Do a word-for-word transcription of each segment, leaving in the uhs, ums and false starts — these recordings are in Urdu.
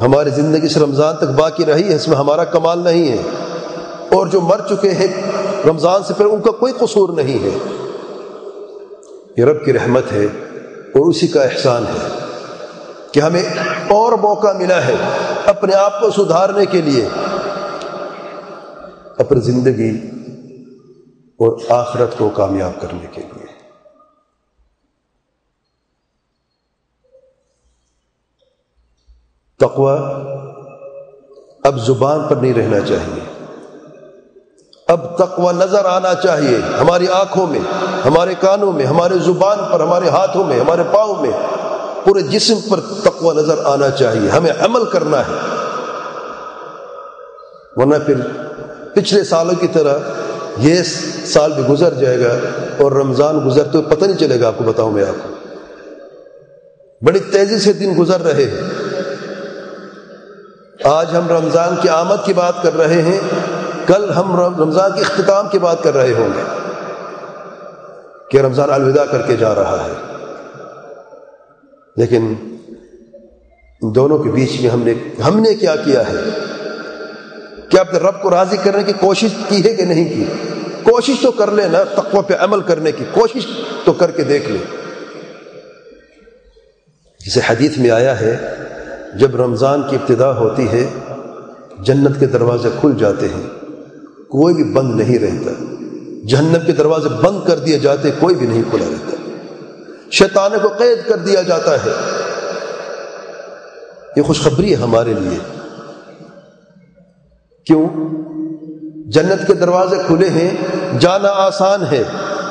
ہماری زندگی سے رمضان تک باقی رہی ہے، اس میں ہمارا کمال نہیں ہے، اور جو مر چکے ہیں رمضان سے پھر ان کا کوئی قصور نہیں ہے۔ یہ رب کی رحمت ہے اور اسی کا احسان ہے کہ ہمیں اور موقع ملا ہے اپنے آپ کو سدھارنے کے لیے، اپنی زندگی اور آخرت کو کامیاب کرنے کے لیے۔ تقوی اب زبان پر نہیں رہنا چاہیے، اب تقوی نظر آنا چاہیے، ہماری آنکھوں میں، ہمارے کانوں میں، ہمارے زبان پر، ہمارے ہاتھوں میں، ہمارے پاؤں میں، پورے جسم پر تقوی نظر آنا چاہیے۔ ہمیں عمل کرنا ہے، ورنہ پھر پچھلے سالوں کی طرح یہ سال بھی گزر جائے گا اور رمضان گزرتے ہوئے پتہ نہیں چلے گا۔ آپ کو بتاؤں میں، آپ کو بڑی تیزی سے دن گزر رہے ہیں۔ آج ہم رمضان کی آمد کی بات کر رہے ہیں، کل ہم رمضان کے اختتام کی بات کر رہے ہوں گے کہ رمضان الوداع کر کے جا رہا ہے۔ لیکن ان دونوں کے بیچ میں ہم نے ہم نے کیا کیا ہے؟ کیا اپنے رب کو راضی کرنے کی کوشش کی ہے کہ نہیں کی؟ کوشش تو کر لیں نا، تقوی پہ عمل کرنے کی کوشش تو کر کے دیکھ لیں۔ جسے حدیث میں آیا ہے، جب رمضان کی ابتدا ہوتی ہے جنت کے دروازے کھل جاتے ہیں، کوئی بھی بند نہیں رہتا۔ جہنم کے دروازے بند کر دیے جاتے، کوئی بھی نہیں کھلا رہتا۔ شیطان کو قید کر دیا جاتا ہے۔ یہ خوشخبری ہے ہمارے لیے۔ کیوں؟ جنت کے دروازے کھلے ہیں، جانا آسان ہے۔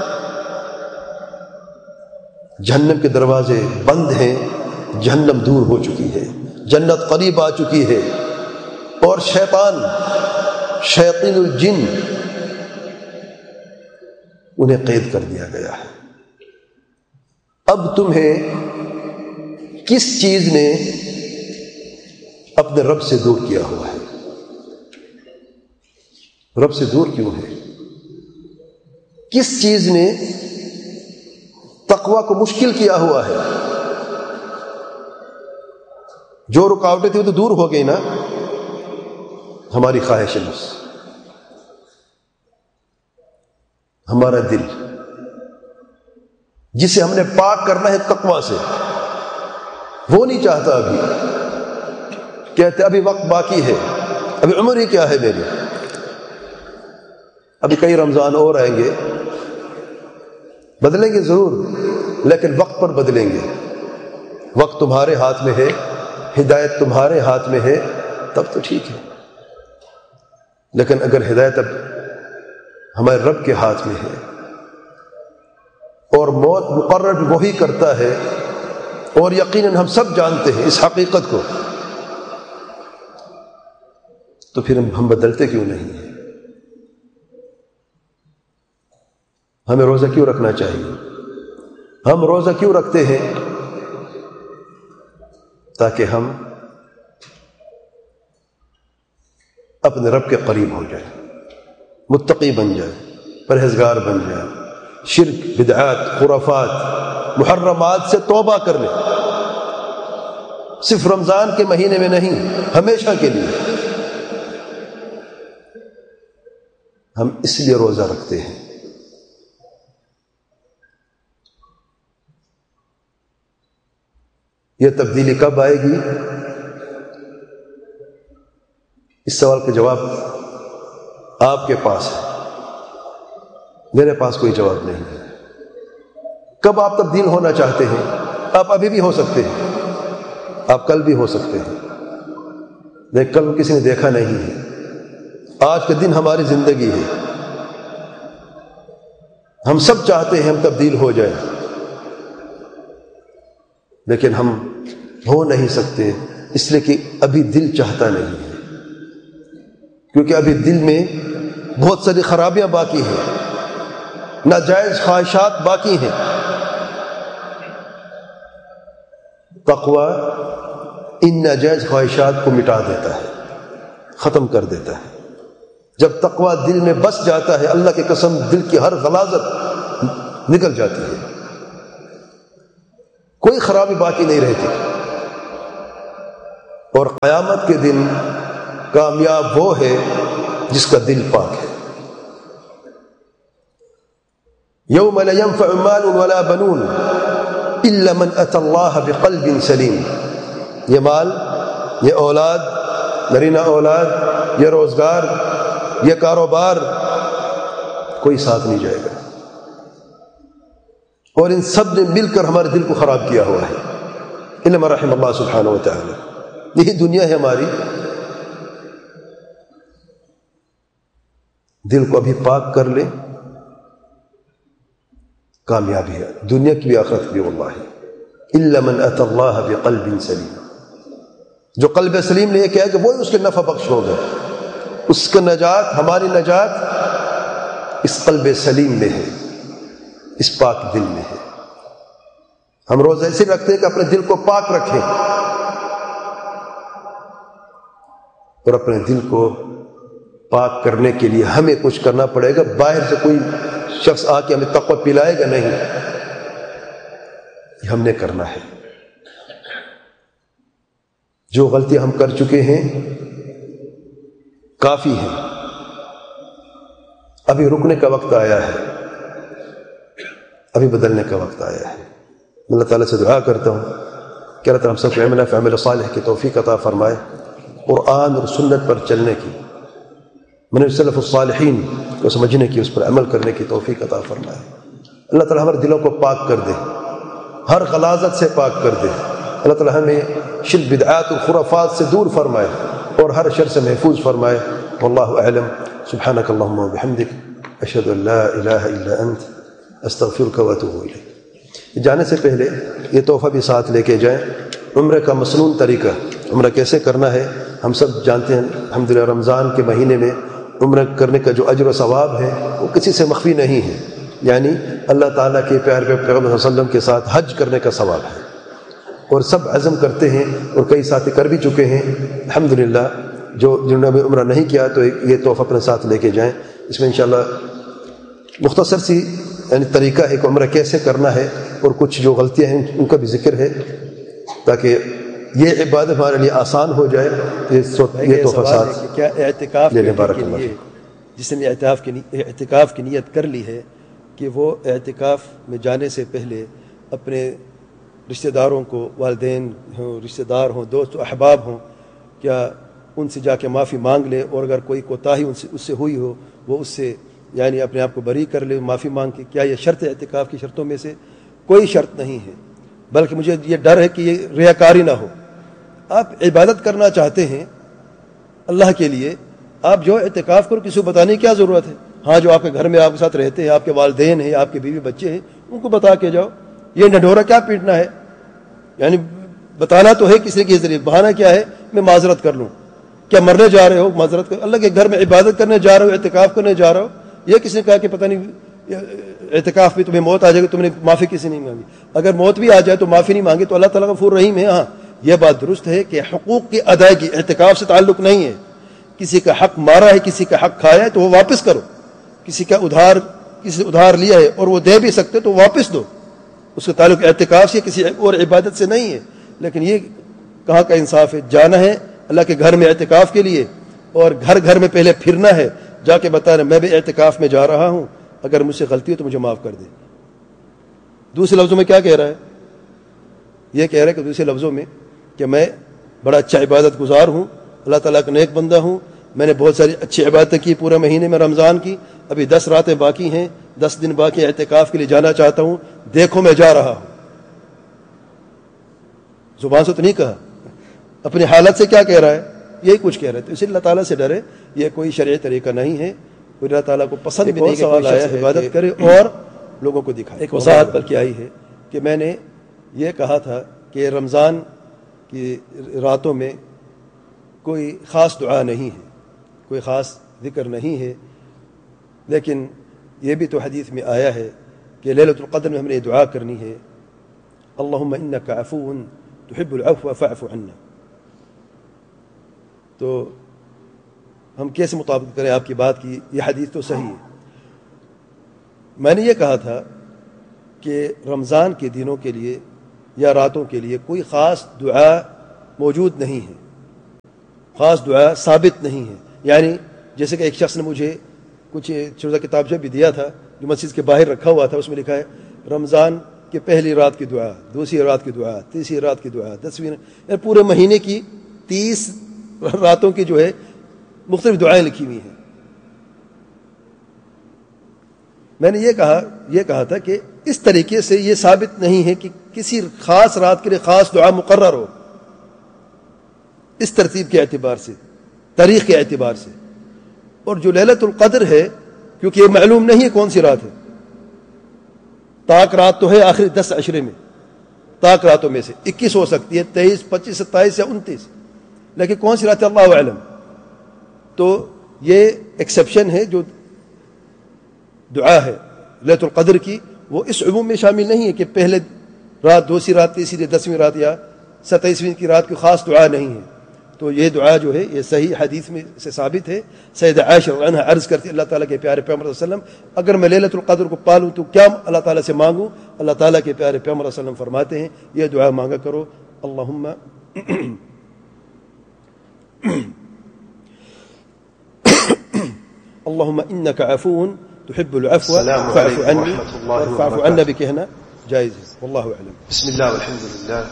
جہنم کے دروازے بند ہیں، جہنم دور ہو چکی ہے، جنت قریب آ چکی ہے، اور شیطان، شیاطین الجن، انہیں قید کر دیا گیا ہے۔ اب تمہیں کس چیز نے اپنے رب سے دور کیا ہوا ہے؟ رب سے دور کیوں ہے؟ کس چیز نے تقوی کو مشکل کیا ہوا ہے؟ جو رکاوٹیں تھیں وہ تو دور ہو گئی نا۔ ہماری خواہش نفس، ہمارا دل، جسے ہم نے پاک کرنا ہے تقوی سے، وہ نہیں چاہتا۔ ابھی کہتے ابھی وقت باقی ہے، ابھی عمر ہی کیا ہے میری، ابھی کئی رمضان اور آئیں گے، بدلیں گے ضرور لیکن وقت پر بدلیں گے۔ وقت تمہارے ہاتھ میں ہے، ہدایت تمہارے ہاتھ میں ہے، تب تو ٹھیک ہے۔ لیکن اگر ہدایت اب ہمارے رب کے ہاتھ میں ہے اور موت مقرر وہی کرتا ہے، اور یقیناً ہم سب جانتے ہیں اس حقیقت کو، تو پھر ہم بدلتے کیوں نہیں ہیں؟ ہمیں روزہ کیوں رکھنا چاہیے؟ ہم روزہ کیوں رکھتے ہیں؟ تاکہ ہم اپنے رب کے قریب ہو جائیں، متقی بن جائیں، پرہیزگار بن جائیں، شرک، بدعات، خرافات، محرمات سے توبہ کر لیں، صرف رمضان کے مہینے میں نہیں، ہمیشہ کے لیے۔ ہم اس لیے روزہ رکھتے ہیں۔ یہ تبدیلی کب آئے گی؟ اس سوال کا جواب آپ کے پاس ہے، میرے پاس کوئی جواب نہیں ہے۔ کب آپ تبدیل ہونا چاہتے ہیں؟ آپ ابھی بھی ہو سکتے ہیں، آپ کل بھی ہو سکتے ہیں، لیکن کل کسی نے دیکھا نہیں ہے۔ آج کا دن ہماری زندگی ہے۔ ہم سب چاہتے ہیں ہم تبدیل ہو جائیں، لیکن ہم ہو نہیں سکتے، اس لیے کہ ابھی دل چاہتا نہیں ہے، کیونکہ ابھی دل میں بہت ساری خرابیاں باقی ہیں، ناجائز خواہشات باقی ہیں۔ تقوی ان ناجائز خواہشات کو مٹا دیتا ہے، ختم کر دیتا ہے۔ جب تقوی دل میں بس جاتا ہے، اللہ کی قسم دل کی ہر غلاظت نکل جاتی ہے، کوئی خرابی باقی نہیں رہتی۔ اور قیامت کے دن کامیاب وہ ہے جس کا دل پاک ہے. یوم لا ينفع مال ولا بنون الا من اتى الله بقلب سلیم. یہ مال، یہ اولاد، نرینہ اولاد، یہ روزگار، یہ کاروبار کوئی ساتھ نہیں جائے گا، اور ان سب نے مل کر ہمارے دل کو خراب کیا ہوا ہے. الا من رحم اللہ سبحانہ و تعالی. یہی دنیا ہے ہماری. دل کو ابھی پاک کر لے، کامیابی ہے دنیا کی بھی آخرت کی بھی. واللہ الا من اتى الله بقلب سلیم. جو قلب سلیم نے یہ کہا کہ وہی اس کے نفع بخش ہوگا. اس کا نجات، ہماری نجات اس قلب سلیم میں ہے، اس پاک دل میں ہے. ہم روز ایسے رکھتے ہیں کہ اپنے دل کو پاک رکھیں، اور اپنے دل کو پاک کرنے کے لیے ہمیں کچھ کرنا پڑے گا. باہر سے کوئی شخص آ کے ہمیں تقوی پلائے گا نہیں، یہ ہم نے کرنا ہے. جو غلطیاں ہم کر چکے ہیں کافی ہیں، ابھی رکنے کا وقت آیا ہے، ابھی بدلنے کا وقت آیا ہے. اللہ تعالیٰ سے دعا کرتا ہوں کہ اللہ تعالیٰ ہم سب کو عمل عمل صالح کی توفیق عطا فرمائے، قرآن اور سنت پر چلنے کی، منہج سلف الصالحین کو سمجھنے کی، اس پر عمل کرنے کی توفیق عطا فرمائے. اللہ تعالیٰ ہمارے دلوں کو پاک کر دے، ہر غلاظت سے پاک کر دے. اللہ تعالیٰ ہمیں شرک، بدعات اور خرافات سے دور فرمائے اور ہر شر سے محفوظ فرمائے. واللہ اعلم. سبحانک اللہم وبحمدک، اشہد ان لا الہ الا انت، استغفرک واتوب الیک. جانے سے پہلے یہ تحفہ بھی ساتھ لے کے جائیں. عمرہ کا مسنون طریقہ، عمرہ کیسے کرنا ہے ہم سب جانتے ہیں. الحمدللہ رمضان کے مہینے میں عمرہ کرنے کا جو اجر و ثواب ہے وہ کسی سے مخفی نہیں ہے. یعنی اللہ تعالیٰ کے پیارے پیغمبر صلی اللہ علیہ وسلم کے ساتھ حج کرنے کا ثواب ہے، اور سب عزم کرتے ہیں، اور کئی ساتھی کر بھی چکے ہیں الحمدللہ. جو جنہوں نے ابھی عمرہ نہیں کیا تو یہ تحفہ اپنے ساتھ لے کے جائیں. اس میں انشاءاللہ مختصر سی یعنی طریقہ ہے کہ عمرہ کیسے کرنا ہے، اور کچھ جو غلطیاں ہیں ان کا بھی ذکر ہے، تاکہ یہ عبادت ہمارے لیے آسان ہو جائے. یہ تحفہ ساتھ کیا اعتکاف لے لیں. بارک کے اللہ لیے فیک. جس نے اعتکاف کی اعتکاف کی نیت کر لی ہے کہ وہ اعتکاف میں جانے سے پہلے اپنے رشتہ داروں کو، والدین ہوں، رشتہ دار ہوں، دوست و احباب ہوں، کیا ان سے جا کے معافی مانگ لے، اور اگر کوئی کوتاہی ان سے اس سے ہوئی ہو وہ اس سے یعنی اپنے آپ کو بری کر لے معافی مانگ کے. کیا یہ شرط اعتکاف کی شرطوں میں سے؟ کوئی شرط نہیں ہے، بلکہ مجھے یہ ڈر ہے کہ یہ ریاکاری نہ ہو. آپ عبادت کرنا چاہتے ہیں اللہ کے لیے، آپ جو اعتکاف کرو، کسی کو بتانے کی کیا ضرورت ہے؟ ہاں جو آپ کے گھر میں آپ کے ساتھ رہتے ہیں، آپ کے والدین ہیں، آپ کے بیوی بچے ہیں، ان کو بتا کے جاؤ. یہ ڈھنڈورا کیا پیٹنا ہے؟ یعنی بتانا تو ہے کسی کے ذریعے، بہانہ کیا ہے میں معذرت کر لوں. کیا مرنے جا رہے ہو؟ معذرت کر. اللہ کے گھر میں عبادت کرنے جا رہے ہو، اعتکاف کرنے جا رہے ہو. یہ کسی نے کہا کہ پتہ نہیں اعتکاف میں تمہیں موت آ جائے گی، تم نے معافی کسی نہیں مانگی. اگر موت بھی آ جائے تو معافی نہیں مانگی تو اللہ تعالیٰ غفور رحیم ہے. ہاں یہ بات درست ہے کہ حقوق کی ادائیگی اعتکاف سے تعلق نہیں ہے. کسی کا حق مارا ہے، کسی کا حق کھایا ہے تو وہ واپس کرو. کسی کا ادھار کسی ادھار لیا ہے اور وہ دے بھی سکتے تو واپس دو. اس کا تعلق اعتکاف سے کسی اور عبادت سے نہیں ہے. لیکن یہ کہاں کا انصاف ہے؟ جانا ہے اللہ کے گھر میں اعتکاف کے لیے، اور گھر گھر میں پہلے پھرنا ہے، جا کے بتانا میں بھی اعتکاف میں جا رہا ہوں، اگر مجھ سے غلطی ہو تو مجھے معاف کر دے. دوسرے لفظوں میں کیا کہہ رہا ہے؟ یہ کہہ رہا ہے کہ دوسرے لفظوں میں کہ میں بڑا اچھا عبادت گزار ہوں، اللہ تعالیٰ کا نیک بندہ ہوں، میں نے بہت ساری اچھی عبادتیں کی پورے مہینے میں رمضان کی، ابھی دس راتیں باقی ہیں، دس دن باقی اعتکاف کے لیے جانا چاہتا ہوں، دیکھو میں جا رہا ہوں. زبان سے تو نہیں کہا، اپنی حالت سے کیا کہہ رہا ہے؟ یہی کچھ کہہ رہا ہے. تو اسی لیے اللہ تعالیٰ سے ڈرے. یہ کوئی شرعی طریقہ نہیں ہے، کوئی اللہ تعالیٰ کو پسند بھی نہیں کہ سوال آیا عبادت کرے اور لوگوں کو دکھائے. ایک وضاحت بلکہ آئی ہے کہ میں نے یہ کہا تھا کہ رمضان کی راتوں میں کوئی خاص دعا نہیں ہے، کوئی خاص ذکر نہیں ہے، لیکن یہ بھی تو حدیث میں آیا ہے کہ لیلۃ القدر میں ہم نے یہ دعا کرنی ہے، اللہم انک عفو تحب العفو فاعف عنا. تو ہم کیسے مطابقت کریں آپ کی بات کی؟ یہ حدیث تو صحیح ہے. میں نے یہ کہا تھا کہ رمضان کے دنوں کے لیے یا راتوں کے لیے کوئی خاص دعا موجود نہیں ہے، خاص دعا ثابت نہیں ہے. یعنی جیسے کہ ایک شخص نے مجھے کچھ چھوٹا کتابچہ بھی دیا تھا جو مسجد کے باہر رکھا ہوا تھا, اس میں لکھا ہے رمضان کی پہلی رات کی دعا, دوسری رات کی دعا, تیسری رات کی دعا, دسویں, یعنی پورے مہینے کی تیس راتوں کی جو ہے مختلف دعائیں لکھی ہوئی ہیں. میں نے یہ کہا یہ کہا تھا کہ اس طریقے سے یہ ثابت نہیں ہے کہ کسی خاص رات کے لیے خاص دعا مقرر ہو, اس ترتیب کے اعتبار سے, تاریخ کے اعتبار سے. اور جو لیلۃ القدر ہے, کیونکہ یہ معلوم نہیں ہے کون سی رات ہے, طاق رات تو ہے آخری دس عشرے میں, طاق راتوں میں سے اکیس ہو سکتی ہے, تیئیس, پچیس, ستائیس یا انتیس, لیکن کون سی رات ہے اللہ اعلم. تو یہ ایکسیپشن ہے جو دعا ہے لیلۃ القدر کی, وہ اس عموم میں شامل نہیں ہے کہ پہلے رات, دوسری رات, تیسری, دسویں رات یا ستائیسویں کی رات کی خاص دعا نہیں ہے. تو یہ دعا جو ہے یہ صحیح حدیث میں سے ثابت ہے. سیدہ عائشہ رضی اللہ عنہا عرض کرتی اللہ تعالیٰ کے پیارے پیغمبر صلی اللہ علیہ وسلم اگر میں لیلۃ القدر کو پالوں تو کیا اللہ تعالیٰ سے مانگوں؟ اللہ تعالیٰ کے پیارے پیغمبر صلی اللہ علیہ وسلم فرماتے ہیں یہ دعا مانگا کرو, اللہم اللہم انک عفو تحب العفو فاعف عنی, فاعف عنا بھی کہنا جائز ہے. واللہ اعلم. بسم اللہ والحمد للہ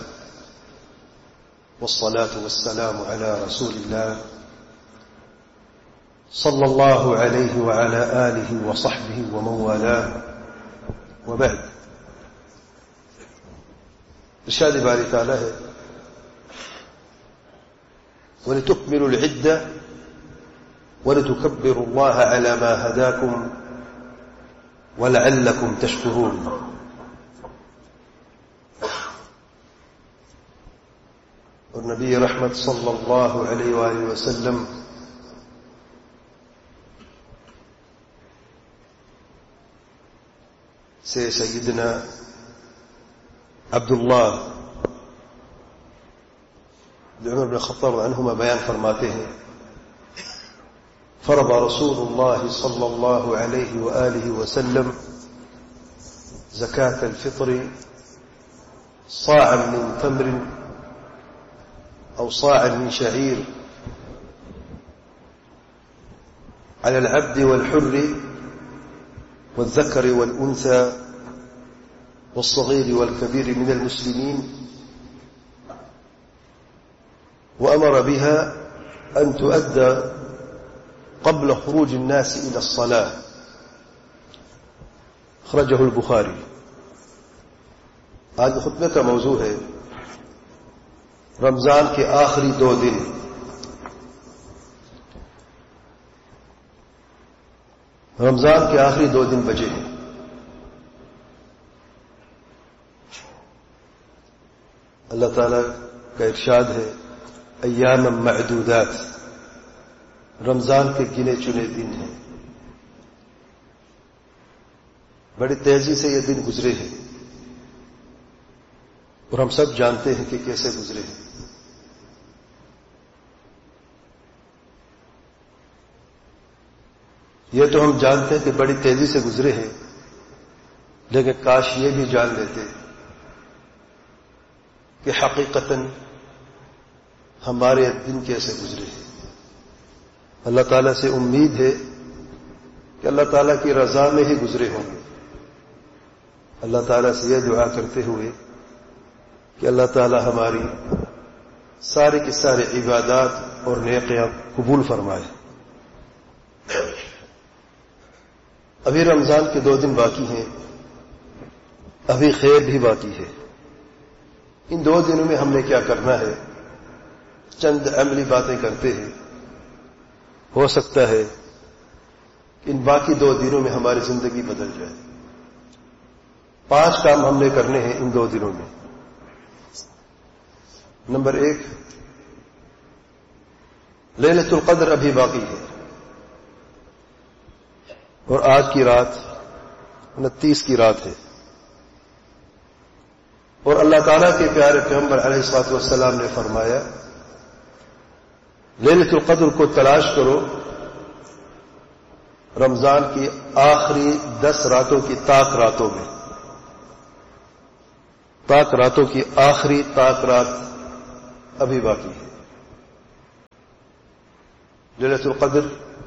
والصلاة والسلام على رسول الله صلى الله عليه وعلى آله وصحبه ومن والاه وبعد. ارشاد باری تعالی ہے وَلِتُكْمِلُوا الْعِدَّةَ وَلِتُكَبِّرُوا اللَّهَ عَلَى مَا هَدَاكُمْ وَلَعَلَّكُمْ تَشْكُرُونَ. اور نبی رحمت صلی اللہ علیہ وآلہ وسلم سے سیدنا عبداللہ عمر بن خطاب عنہما بیان فرماتے ہیں فرض رسول اللہ صلی اللہ علیہ وآلہ وسلم زکاة الفطر صاعا من تمر أو صاعا من شعير على العبد والحر والذكر والأنثى والصغير والكبير من المسلمين, وأمر بها أن تؤدى قبل خروج الناس إلى الصلاة. أخرجه البخاري. آج خطبے کا موضوع ہے رمضان کے آخری دو دن. رمضان کے آخری دو دن بچے ہیں. اللہ تعالیٰ کا ارشاد ہے ایام معدودات, رمضان کے گنے چنے دن ہیں. بڑی تیزی سے یہ دن گزرے ہیں اور ہم سب جانتے ہیں کہ کیسے گزرے ہیں. یہ تو ہم جانتے ہیں کہ بڑی تیزی سے گزرے ہیں, لیکن کاش یہ بھی جان لیتے کہ حقیقتاً ہمارے دن کیسے گزرے ہیں. اللہ تعالیٰ سے امید ہے کہ اللہ تعالیٰ کی رضا میں ہی گزرے ہوں گے. اللہ تعالیٰ سے یہ دعا کرتے ہوئے کہ اللہ تعالیٰ ہماری سارے کی سارے عبادات اور نیکیاں قبول فرمائے. ابھی رمضان کے دو دن باقی ہیں, ابھی خیر بھی باقی ہے. ان دو دنوں میں ہم نے کیا کرنا ہے, چند عملی باتیں کرتے ہیں. ہو سکتا ہے کہ ان باقی دو دنوں میں ہماری زندگی بدل جائے. پانچ کام ہم نے کرنے ہیں ان دو دنوں میں. نمبر ایک, لیلۃ القدر ابھی باقی ہے اور آج کی رات انتیس کی رات ہے, اور اللہ تعالیٰ کے پیارے پیغمبر علیہ الصلوۃ والسلام نے فرمایا لیلۃ القدر کو تلاش کرو رمضان کی آخری دس راتوں کی طاق راتوں میں. طاق راتوں کی آخری طاق رات ابھی باقی ہے. لیلۃ القدر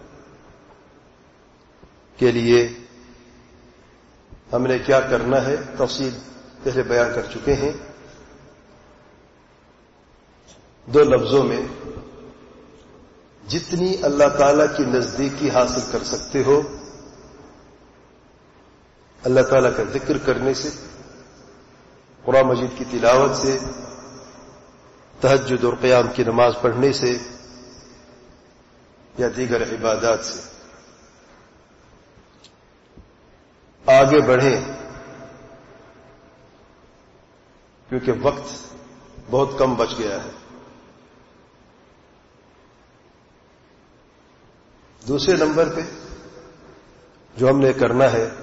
کے لیے ہم نے کیا کرنا ہے تفصیل پہلے بیان کر چکے ہیں. دو لفظوں میں جتنی اللہ تعالی کی نزدیکی حاصل کر سکتے ہو اللہ تعالی کا ذکر کرنے سے، قرآن مجید کی تلاوت سے، تہجد اور قیام کی نماز پڑھنے سے یا دیگر عبادات سے آگے بڑھیں، کیونکہ وقت بہت کم بچ گیا ہے. دوسرے نمبر پہ جو ہم نے کرنا ہے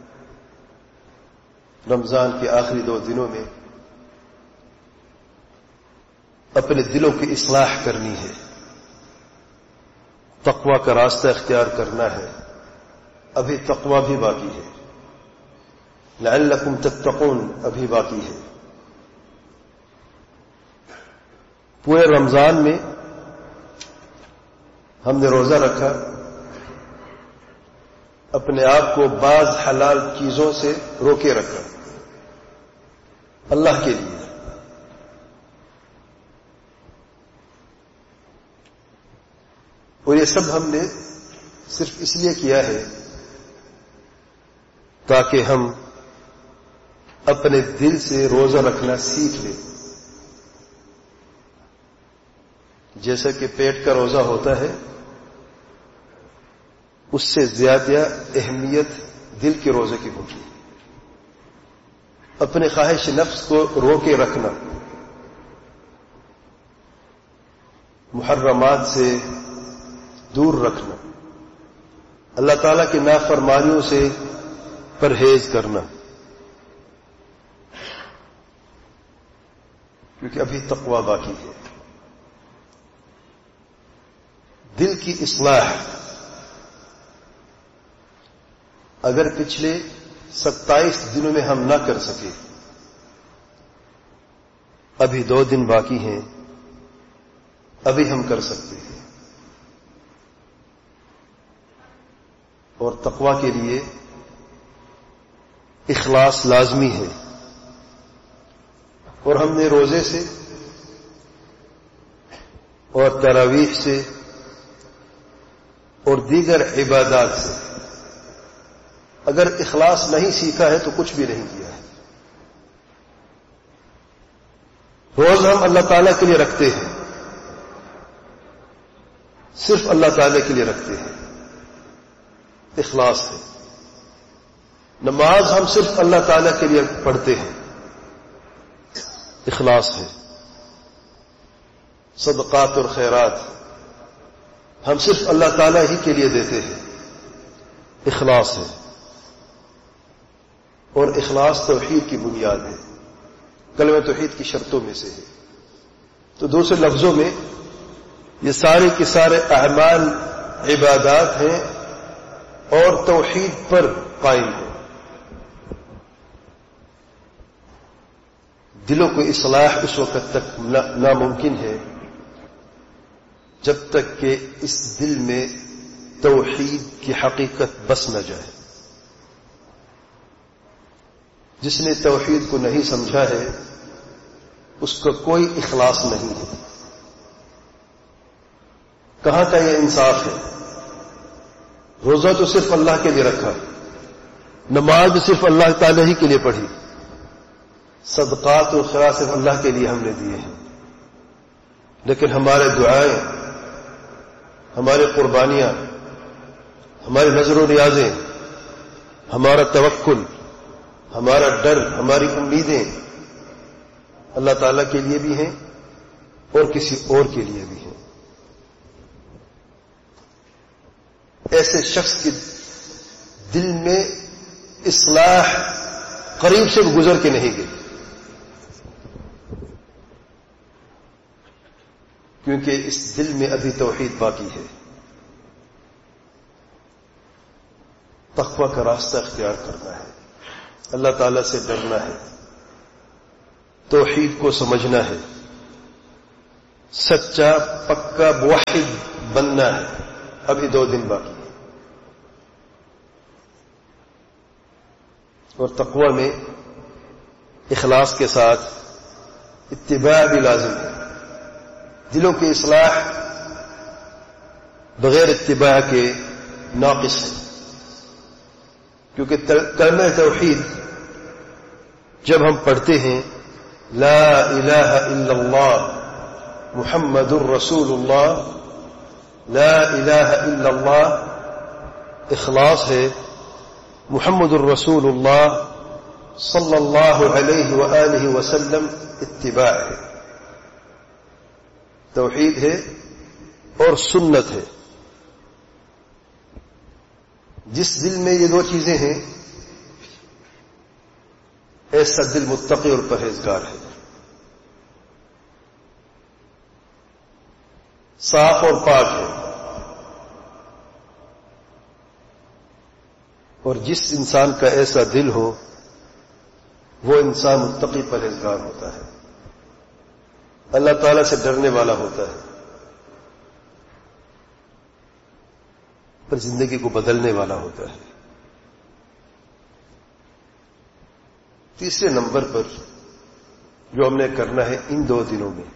رمضان کے آخری دو دنوں میں اپنے دلوں کی اصلاح کرنی ہے، تقوی کا راستہ اختیار کرنا ہے. ابھی تقوی بھی باقی ہے، لعلکم تتقون ابھی باقی ہے. پورے رمضان میں ہم نے روزہ رکھا، اپنے آپ کو بعض حلال چیزوں سے روکے رکھا اللہ کے لیے. اور یہ سب ہم نے صرف اس لیے کیا ہے تاکہ ہم اپنے دل سے روزہ رکھنا سیکھ لیں. جیسا کہ پیٹ کا روزہ ہوتا ہے اس سے زیادہ اہمیت دل کے روزے کی ہوتی ہے. اپنے خواہش نفس کو روکے رکھنا، محرمات سے دور رکھنا، اللہ تعالی کی نافرمانیوں سے پرہیز کرنا، کیونکہ ابھی تقوی باقی ہے. دل کی اصلاح اگر پچھلے ستائیس دنوں میں ہم نہ کر سکے، ابھی دو دن باقی ہیں، ابھی ہم کر سکتے ہیں. اور تقوی کے لیے اخلاص لازمی ہے. اور ہم نے روزے سے اور تراویح سے اور دیگر عبادات سے اگر اخلاص نہیں سیکھا ہے تو کچھ بھی نہیں کیا ہے. روز ہم اللہ تعالیٰ کے لیے رکھتے ہیں، صرف اللہ تعالیٰ کے لیے رکھتے ہیں، اخلاص ہے. نماز ہم صرف اللہ تعالیٰ کے لیے پڑھتے ہیں، اخلاص ہے. صدقات اور خیرات ہم صرف اللہ تعالیٰ ہی کے لیے دیتے ہیں، اخلاص ہے. اور اخلاص توحید کی بنیاد ہے، کلمہ توحید کی شرطوں میں سے ہے. تو دوسرے لفظوں میں یہ سارے کے سارے اعمال عبادات ہیں اور توحید پر قائم ہیں. دلوں کو اصلاح اس وقت تک ناممکن ہے جب تک کہ اس دل میں توحید کی حقیقت بس نہ جائے. جس نے توحید کو نہیں سمجھا ہے اس کا کوئی اخلاص نہیں ہے. کہاں کا یہ انصاف ہے؟ روزہ تو صرف اللہ کے لیے رکھا، نماز بھی صرف اللہ تعالی ہی کے لیے پڑھی، صدقات اور خیرات صرف اللہ کے لیے ہم نے دیے ہیں. لیکن ہمارے دعائیں، ہماری قربانیاں، ہماری نظر و نیازیں، ہمارا توکل، ہمارا ڈر، ہماری امیدیں اللہ تعالیٰ کے لیے بھی ہیں اور کسی اور کے لیے بھی ہیں. ایسے شخص کے دل میں اصلاح قریب سے گزر کے نہیں گئی، کیونکہ اس دل میں ابھی توحید باقی ہے. تقوی کا راستہ اختیار کرنا ہے، اللہ تعالیٰ سے ڈرنا ہے، توحید کو سمجھنا ہے، سچا پکا موحد بننا ہے. ابھی دو دن باقی ہے. اور تقوی میں اخلاص کے ساتھ اتباع بھی لازم ہے. دلوں کی اصلاح بغیر اتباع کے ناقص ہے، کیونکہ کلمہ توحید جب ہم پڑھتے ہیں لا الہ الا اللہ محمد الرسول اللہ، لا الہ الا اللہ اخلاص ہے، محمد الرسول اللہ صلی اللہ علیہ وآلہ وسلم اتباع ہے، توحید ہے اور سنت ہے. جس دل میں یہ دو چیزیں ہیں ایسا دل متقی اور پرہیزگار ہے، صاف اور پاک ہے. اور جس انسان کا ایسا دل ہو وہ انسان متقی پرہیزگار ہوتا ہے، اللہ تعالیٰ سے ڈرنے والا ہوتا ہے، پر زندگی کو بدلنے والا ہوتا ہے. تیسرے نمبر پر جو ہم نے کرنا ہے ان دو دنوں میں،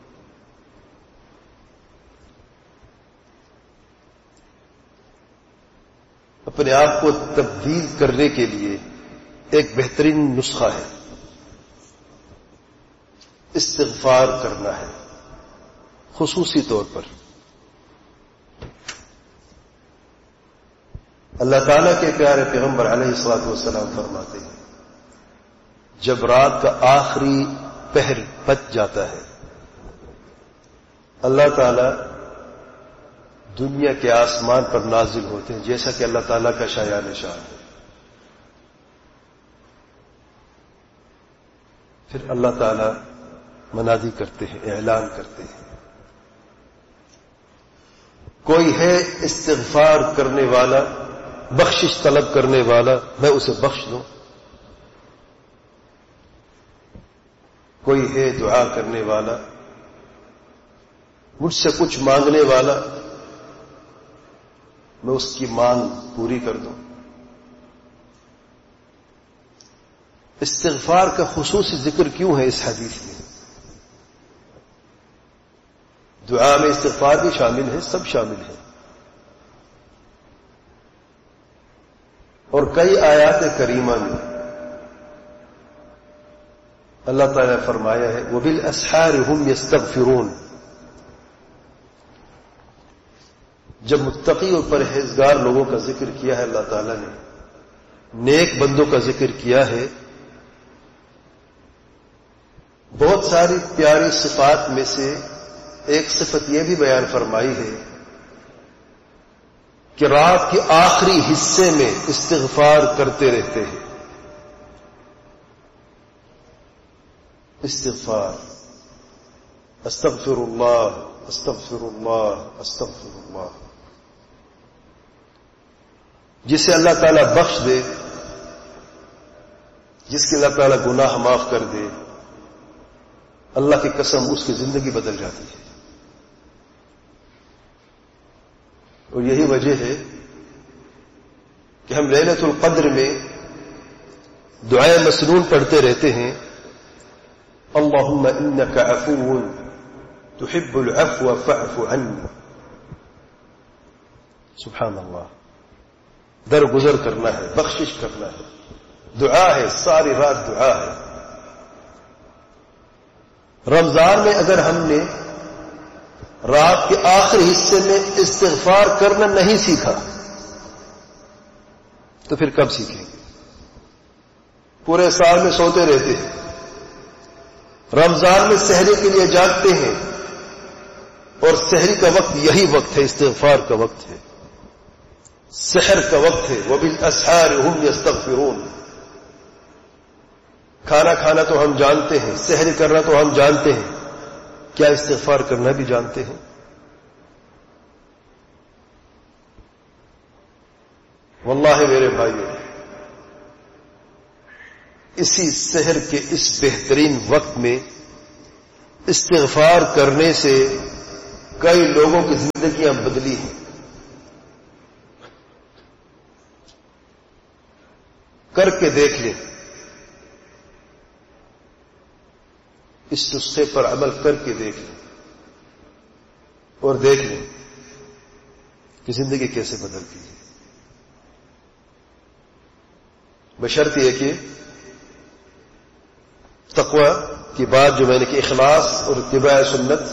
اپنے آپ کو تبدیل کرنے کے لیے ایک بہترین نسخہ ہے، استغفار کرنا ہے. خصوصی طور پر اللہ تعالیٰ کے پیارے پیغمبر علیہ الصلوۃ والسلام فرماتے ہیں جب رات کا آخری پہر بچ جاتا ہے اللہ تعالیٰ دنیا کے آسمان پر نازل ہوتے ہیں، جیسا کہ اللہ تعالیٰ کا شایان شان ہے. پھر اللہ تعالیٰ منادی کرتے ہیں، اعلان کرتے ہیں کوئی ہے استغفار کرنے والا، بخشش طلب کرنے والا، میں اسے بخش دوں. کوئی ہے دعا کرنے والا، مجھ سے کچھ مانگنے والا، میں اس کی مانگ پوری کر دوں. استغفار کا خصوصی ذکر کیوں ہے اس حدیث میں؟ دعا میں استغفار بھی شامل ہے، سب شامل ہے. اور کئی آیات کریمہ میں اللہ تعالیٰ نے فرمایا ہے وَبِالْأَسْحَارِ هُمْ يَسْتَغْفِرُونَ. جب متقی اور پرہیزگار لوگوں کا ذکر کیا ہے اللہ تعالیٰ نے، نیک بندوں کا ذکر کیا ہے، بہت ساری پیاری صفات میں سے ایک صفت یہ بھی بیان فرمائی ہے کہ رات کے آخری حصے میں استغفار کرتے رہتے ہیں. استغفار، استغفر اللہ استغفر اللہ استغفر اللہ. جسے اللہ تعالیٰ بخش دے، جس کے اللہ تعالیٰ گناہ معاف کر دے، اللہ کی قسم اس کی زندگی بدل جاتی ہے. اور یہی وجہ ہے کہ ہم لیلۃ القدر میں دعائے مسنون پڑھتے رہتے ہیں اللہم انک عفو تحب العفو فاعف عنی. سبحان اللہ، درگزر کرنا ہے، بخشش کرنا ہے، دعا ہے، ساری رات دعا ہے. رمضان میں اگر ہم نے رات کے آخری حصے میں استغفار کرنا نہیں سیکھا تو پھر کب سیکھیں گے؟ پورے سال میں سوتے رہتے ہیں، رمضان میں سحری کے لیے جاگتے ہیں، اور سحری کا وقت یہی وقت ہے، استغفار کا وقت ہے، سحر کا وقت ہے. وَبِالْأَسْحَارِ هُمْ يَسْتَغْفِرُونَ. کھانا کھانا تو ہم جانتے ہیں، سحری کرنا تو ہم جانتے ہیں، کیا استغفار کرنا بھی جانتے ہیں؟ واللہ میرے بھائیو، اسی سحر کے اس بہترین وقت میں استغفار کرنے سے کئی لوگوں کی زندگیاں بدلی ہیں. کر کے دیکھ لیں، اس نسخے پر عمل کر کے دیکھ لیں اور دیکھ لیں کہ زندگی کیسے بدلتی ہے، بشرط یہ کہ تقوی کی بات جو میں نے کہ اخلاص اور اتباع سنت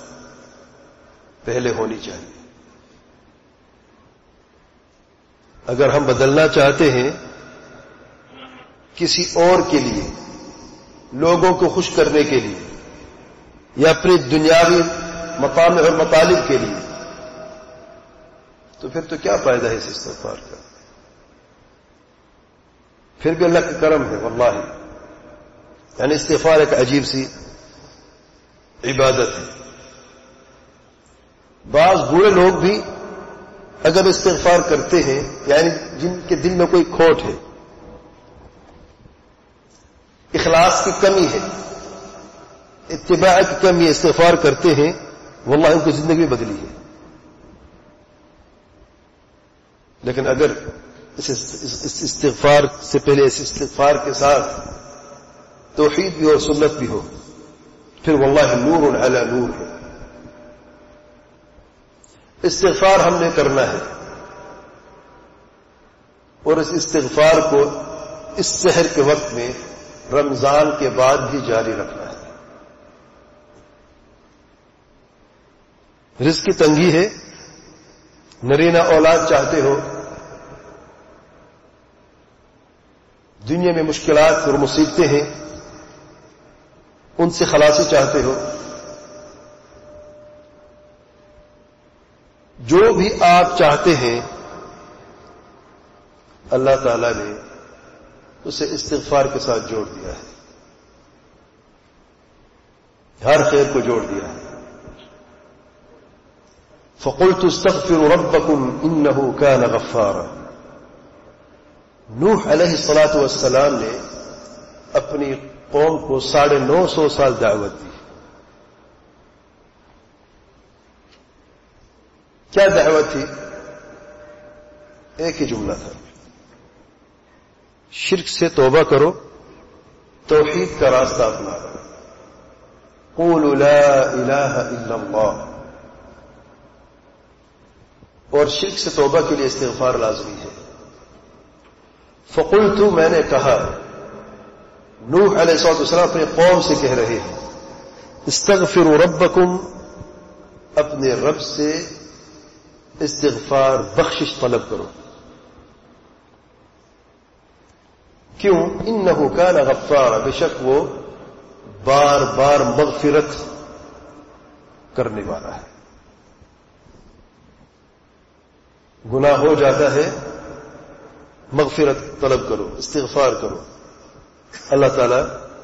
پہلے ہونی چاہیے۔ اگر ہم بدلنا چاہتے ہیں کسی اور کے لیے، لوگوں کو خوش کرنے کے لیے، یا اپنی دنیاوی مقام اور مطالب کے لیے، تو پھر تو کیا فائدہ ہے اس استغفار کا؟ پھر بھی اللہ کا کرم ہے واللہ، یعنی استغفار ایک عجیب سی عبادت ہے۔ بعض بوڑھے لوگ بھی اگر استغفار کرتے ہیں، یعنی جن کے دل میں کوئی کھوٹ ہے، اخلاص کی کمی ہے، اتباع کی کمی ہے، استغفار کرتے ہیں، واللہ ان کی زندگی بدلی ہے۔ لیکن اگر اس استغفار سے پہلے اس استغفار کے ساتھ توحید بھی اور سنت بھی ہو، پھر واللہ نور علی نور ہے۔ استغفار ہم نے کرنا ہے، اور اس استغفار کو اس سحر کے وقت میں رمضان کے بعد بھی جاری رکھنا ہے۔ رزق کی تنگی ہے، نرینہ اولاد چاہتے ہو، دنیا میں مشکلات اور مصیبتیں ہیں، ان سے خلاصی چاہتے ہو، جو بھی آپ چاہتے ہیں اللہ تعالی نے اسے استغفار کے ساتھ جوڑ دیا ہے، ہر خیر کو جوڑ دیا ہے۔ فَقُلْتُ اسْتَغْفِرُوا رَبَّكُمْ إِنَّهُ كَانَ غَفَّارًا۔ نوح علیہ الصلاۃ والسلام نے اپنی قوم کو ساڑھے نو سو سال دعوت دی۔ کیا دعوت تھی؟ ایک ہی جملہ تھا، شرک سے توبہ کرو، توحید کا راستہ اپناؤ، قولوا لا الہ الا اللہ۔ اور شرک سے توبہ کے لیے استغفار لازمی ہے۔ فقلت، میں نے کہا، نوح علیہ الصلوۃ والسلام اپنے قوم سے کہہ رہے ہیں، استغفروا ربکم، اپنے رب سے استغفار بخشش طلب کرو۔ کیوں؟ انہ کان غفارا، بے شک وہ بار بار مغفرت کرنے والا ہے۔ گناہ ہو جاتا ہے، مغفرت طلب کرو، استغفار کرو، اللہ تعالی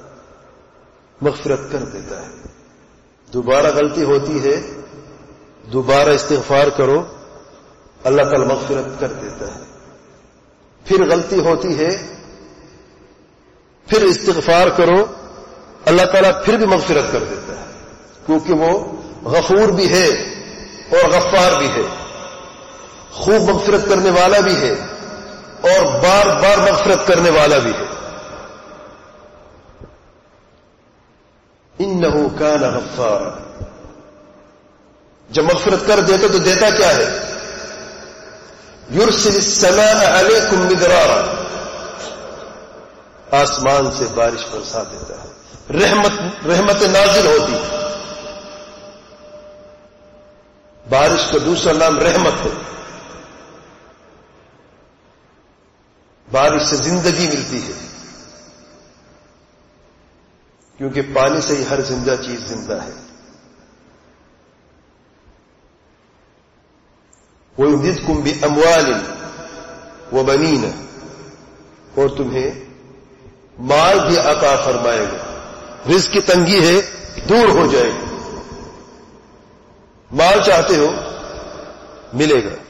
مغفرت کر دیتا ہے۔ دوبارہ غلطی ہوتی ہے، دوبارہ استغفار کرو، اللہ تعالی مغفرت کر دیتا ہے۔ پھر غلطی ہوتی ہے، پھر استغفار کرو، اللہ تعالیٰ پھر بھی مغفرت کر دیتا ہے، کیونکہ وہ غفور بھی ہے اور غفار بھی ہے، خوب مغفرت کرنے والا بھی ہے اور بار بار مغفرت کرنے والا بھی ہے۔ انہ کان غفارا، جب مغفرت کر دیتا تو دیتا کیا ہے؟ یرسل السماء علیکم مدرارا، آسمان سے بارش برسا دیتا ہے، رحمت رحمت نازل ہوتی ہے۔ بارش کا دوسرا نام رحمت ہے۔ بارش سے زندگی ملتی ہے، کیونکہ پانی سے ہی ہر زندہ چیز زندہ ہے۔ وَيُمْدِدْكُمْ بِأَمْوَالٍ وَبَنِينَ، اور تمہیں مال بھی عطا فرمائے گا۔ رزق کی تنگی ہے، دور ہو جائے گی۔ مال چاہتے ہو، ملے گا۔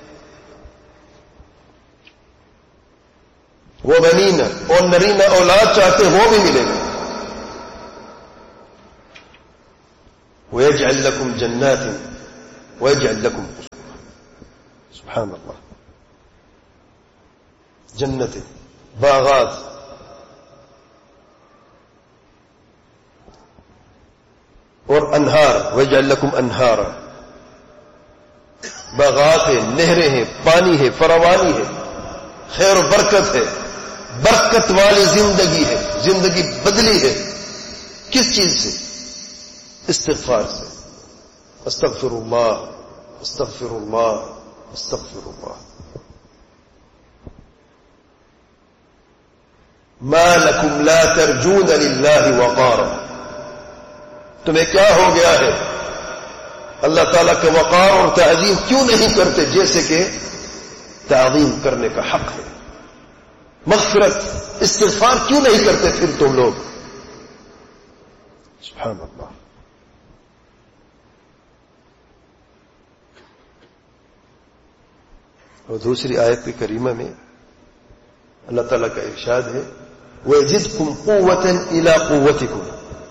وہ بنینا، اور نرینہ اولاد چاہتے وہ بھی ملے گا۔ وَيَجْعَلْ لَكُمْ جَنَّاتٍ وَيَجْعَلْ لَكُمْ قُصُورًا، سبحان اللہ، جنتیں باغات، اور انہار، وَيَجْعَلْ لَكُمْ أَنْهَارًا، باغات ہیں، نہریں ہیں، پانی ہے، فراوانی ہے، خیر و برکت ہے، برکت والی زندگی ہے، زندگی بدلی ہے. کس چیز سے؟ استغفار سے. استغفر اللہ، استغفر اللہ، استغفر اللہ. ما لکم لا ترجون للہ وقارا، تمہیں کیا ہو گیا ہے؟ اللہ تعالیٰ کے وقار اور تعظیم کیوں نہیں کرتے جیسے کہ تعظیم کرنے کا حق ہے؟ مغفرت، استغفار کیوں نہیں کرتے پھر تم لوگ؟ سبحان اللہ. اور دوسری آیت کریمہ میں اللہ تعالیٰ کا ارشاد ہے وَيَزِدْكُمْ قُوَّةً إِلَىٰ قُوَّتِكُمْ.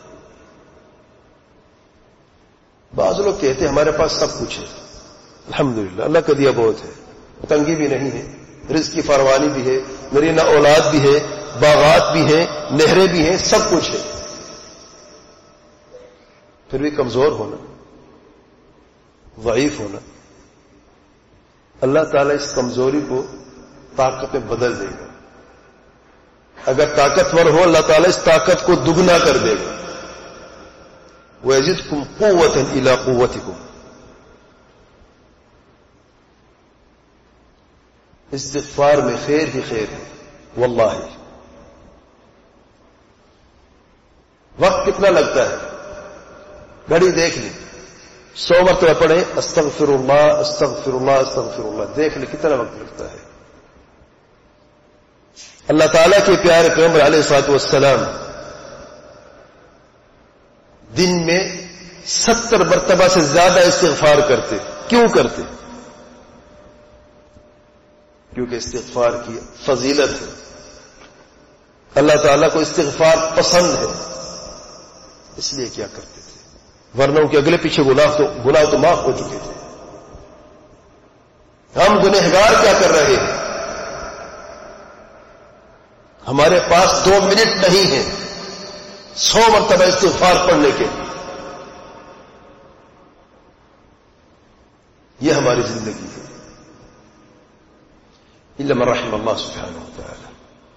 بعض لوگ کہتے ہیں ہمارے پاس سب کچھ ہے، الحمدللہ اللہ کا دیا بہت ہے، تنگی بھی نہیں ہے، رزق کی فراوانی بھی ہے، نرینہ اولاد بھی ہے، باغات بھی ہیں، نہریں بھی ہیں، سب کچھ ہے، پھر بھی کمزور ہونا، ضعیف ہونا. اللہ تعالیٰ اس کمزوری کو طاقت میں بدل دے گا. اگر طاقتور ہو اللہ تعالیٰ اس طاقت کو دگنا کر دے گا. وَيَزِدْكُمْ قُوَّةً إِلَىٰ قُوَّتِكُمْ. استغفار میں خیر ہی خیر ہے واللہ. وقت کتنا لگتا ہے؟ گھڑی دیکھ لیں، سو مرتبہ پڑھیں استغفر اللہ استغفر اللہ استغفر اللہ، دیکھ لیں کتنا وقت لگتا ہے. اللہ تعالیٰ کے پیارے پیغمبر علیہ الصلوۃ والسلام دن میں ستر مرتبہ سے زیادہ استغفار کرتے. کیوں کرتے؟ کیونکہ استغفار کی فضیلت ہے، اللہ تعالیٰ کو استغفار پسند ہے، اس لیے کیا کرتے تھے. ورنہ کے اگلے پیچھے گناہ تو گناہ تو معاف ہو چکے تھے. ہم گنہگار کیا کر رہے ہیں؟ ہمارے پاس دو منٹ نہیں ہے سو مرتبہ استغفار پڑھنے کے. یہ ہماری زندگی ہے. الا من رحم اللہ سبحانہ وتعالی.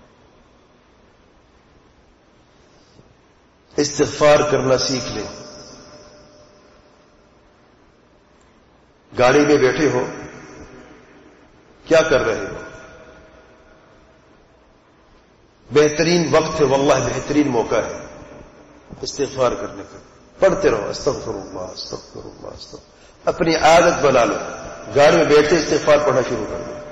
استغفار کرنا سیکھ لیں. گاڑی میں بیٹھے ہو، کیا کر رہے ہو؟ بہترین وقت ہے واللہ، بہترین موقع ہے استغفار کرنے کا. پڑھتے رہو استغفر اللہ استغفر اللہ استغفر. اپنی عادت بنا لو، گاڑی میں بیٹھتے استغفار پڑھنا شروع کر دو.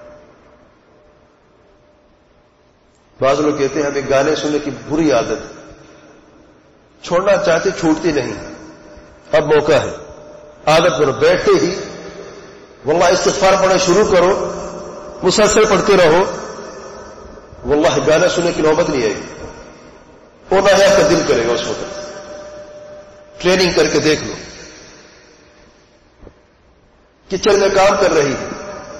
بعض لوگ کہتے ہیں ہمیں گانے سننے کی بری عادت ہے، چھوڑنا چاہتے چھوٹتی نہیں. اب موقع ہے، عادت بنو، بیٹھتے ہی واللہ استغفار پڑھنا شروع کرو، مسلسل پڑھتے رہو، واللہ گانا سننے کی نوبت نہیں آئے گی. اور نہ آپ کا دل کرے گا اس وقت. ٹریننگ کر کے دیکھ لو. کچن میں کام کر رہی ہے،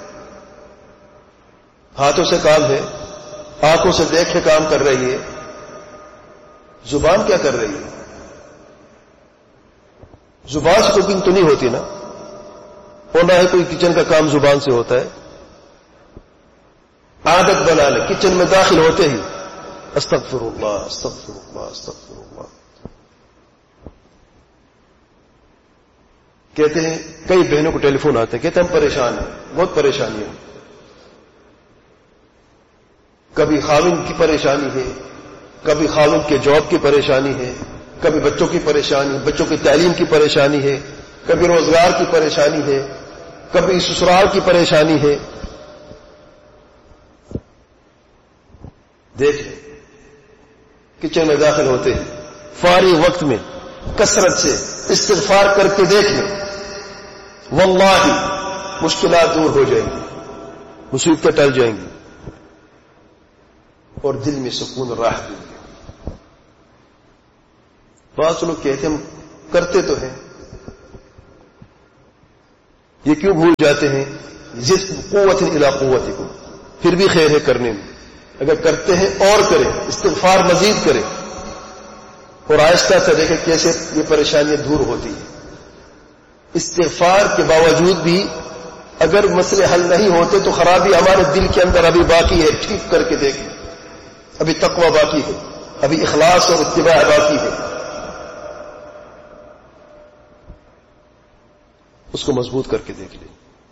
ہاتھوں سے کام ہے، آنکھوں سے دیکھ کے کام کر رہی ہے، زبان کیا کر رہی ہے؟ زبان سے کوکنگ تو نہیں ہوتی نا، اور نہ ہی کوئی کچن کا کام زبان سے ہوتا ہے. عادت بنا لے، کچن میں داخل ہوتے ہی استغفر اللہ استغفر اللہ استغفر اللہ. کہتے ہیں کئی بہنوں کو ٹیلی فون آتے ہیں، کہتے ہیں ہم پریشان ہیں، بہت پریشانی ہے. کبھی خاوند کی پریشانی ہے، کبھی خاوند کے جاب کی پریشانی ہے، کبھی بچوں کی پریشانی، بچوں کی تعلیم کی پریشانی ہے، کبھی روزگار کی پریشانی ہے، کبھی سسرال کی پریشانی ہے. دیکھ لیں کچن میں داخل ہوتے ہیں، فارغ وقت میں کثرت سے استغفار کر کے دیکھ لیں، واللہ مشکلات دور ہو جائیں گی، مصیبتیں ٹل جائیں گی، اور دل میں سکون اور راحت ملے گی. بعض لوگ کہتے ہیں ہم کرتے تو ہیں، یہ کیوں بھول جاتے ہیں؟ ضد قوت الی قوتکم، پھر بھی خیر ہے کرنے میں. اگر کرتے ہیں اور کریں، استغفار مزید کریں، اور آہستہ سے دیکھیں کیسے یہ پریشانیاں دور ہوتی ہیں۔ استغفار کے باوجود بھی اگر مسئلے حل نہیں ہوتے تو خرابی ہمارے دل کے اندر ابھی باقی ہے، ٹھیک کر کے دیکھیں، ابھی تقوی باقی ہے، ابھی اخلاص اور اتباع باقی ہے، اس کو مضبوط کر کے دیکھ لیں۔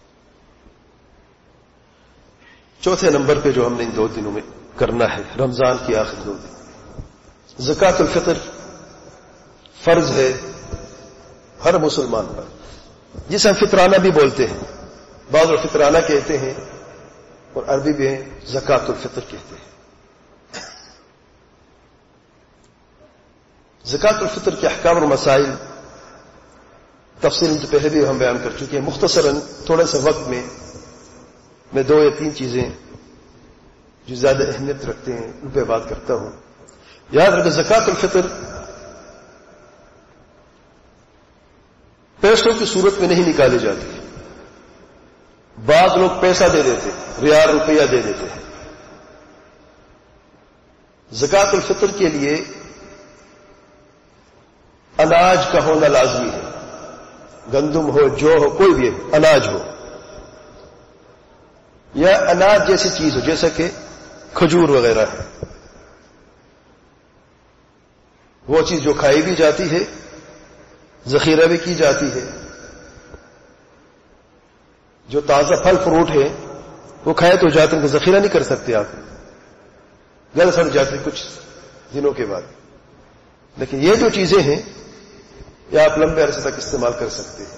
چوتھے نمبر پہ جو ہم نے ان دو دنوں میں کرنا ہے، رمضان کی آخر دو دن، زکوٰۃ الفطر فرض ہے ہر مسلمان پر، جسے ہم فطرانہ بھی بولتے ہیں، بعض لوگ فطرانہ کہتے ہیں اور عربی میں زکوٰۃ الفطر کہتے ہیں۔ زکوٰۃ الفطر کے احکام اور مسائل تفصیل تو پہلے بھی ہم بیان کر چکے ہیں، مختصراً تھوڑے سے وقت میں میں دو یا تین چیزیں جو زیادہ اہمیت رکھتے ہیں ان پہ بات کرتا ہوں۔ یاد رکھیں زکوٰۃ الفطر پیسوں کی صورت میں نہیں نکالی جاتی، بعض لوگ پیسہ دے دیتے، ریال روپیہ دے دیتے ہیں۔ زکوٰۃ الفطر کے لیے اناج کا ہونا لازمی ہے، گندم ہو، جو ہو، کوئی بھی اناج ہو، یا اناج جیسی چیز ہو جیسا کہ کھجور وغیرہ ہے، وہ چیز جو کھائی بھی جاتی ہے، ذخیرہ بھی کی جاتی ہے۔ جو تازہ پھل فروٹ ہے وہ کھائے تو جاتے ہیں کہ ذخیرہ نہیں کر سکتے، آپ گل سڑ جاتے کچھ دنوں کے بعد، لیکن یہ جو چیزیں ہیں یہ آپ لمبے عرصے تک استعمال کر سکتے ہیں،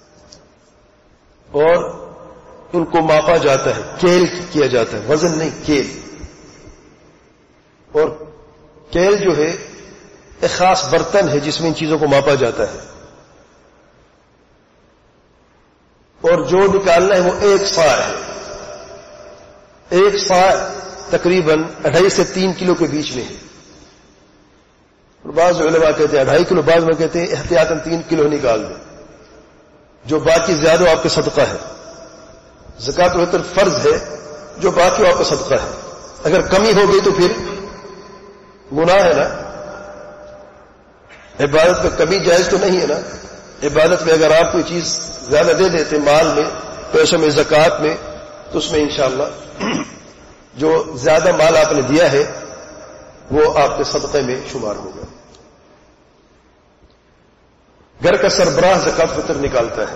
اور ان کو ماپا جاتا ہے، کیل کیا جاتا ہے، وزن نہیں، کیل۔ اور کیل جو ہے ایک خاص برتن ہے جس میں ان چیزوں کو ماپا جاتا ہے، اور جو نکالنا ہے وہ ایک صاع ہے، ایک صاع تقریباً اڑھائی سے تین کلو کے بیچ میں ہے۔ اور بعض علماء کہتے ہیں اڑھائی کلو، بعض میں کہتے ہیں احتیاطاً تین کلو نکال دیں، جو باقی زیادہ آپ کے صدقہ ہے۔ زکوٰۃ الفطر فرض ہے، جو باقی آپ کا صدقہ ہے، اگر کمی ہو گئی تو پھر گناہ ہے نا۔ عبادت میں کمی جائز تو نہیں ہے نا، عبادت میں اگر آپ کوئی چیز زیادہ دے دیتے مال میں، پیسوں میں، زکوٰۃ میں، تو اس میں انشاءاللہ جو زیادہ مال آپ نے دیا ہے وہ آپ کے صدقے میں شمار ہوگا۔ گھر کا سربراہ زکوٰۃ فطر نکالتا ہے،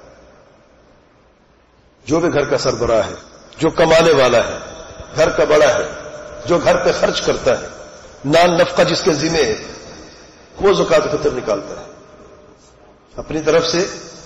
جو بھی گھر کا سربراہ ہے، جو کمانے والا ہے، گھر کا بڑا ہے، جو گھر پہ خرچ کرتا ہے، نان نفقہ جس کے ذمہ ہے، وہ زکوٰۃ فطر نکالتا ہے اپنی طرف سے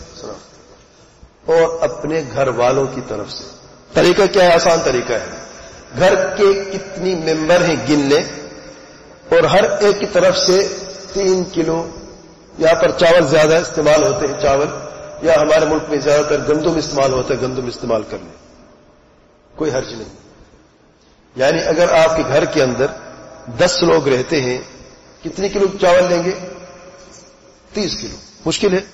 اور اپنے گھر والوں کی طرف سے۔ طریقہ کیا ہے؟ آسان طریقہ ہے، گھر کے کتنی ممبر ہیں گن لیں، اور ہر ایک کی طرف سے تین کلو، یہاں پر چاول زیادہ استعمال ہوتے ہیں، چاول، یا ہمارے ملک میں زیادہ تر گندم استعمال ہوتا ہے، گندم استعمال کر لیں، کوئی حرج نہیں۔ یعنی اگر آپ کے گھر کے اندر دس لوگ رہتے ہیں، کتنی کلو چاول لیں گے؟ تیس کلو، مشکل ہے،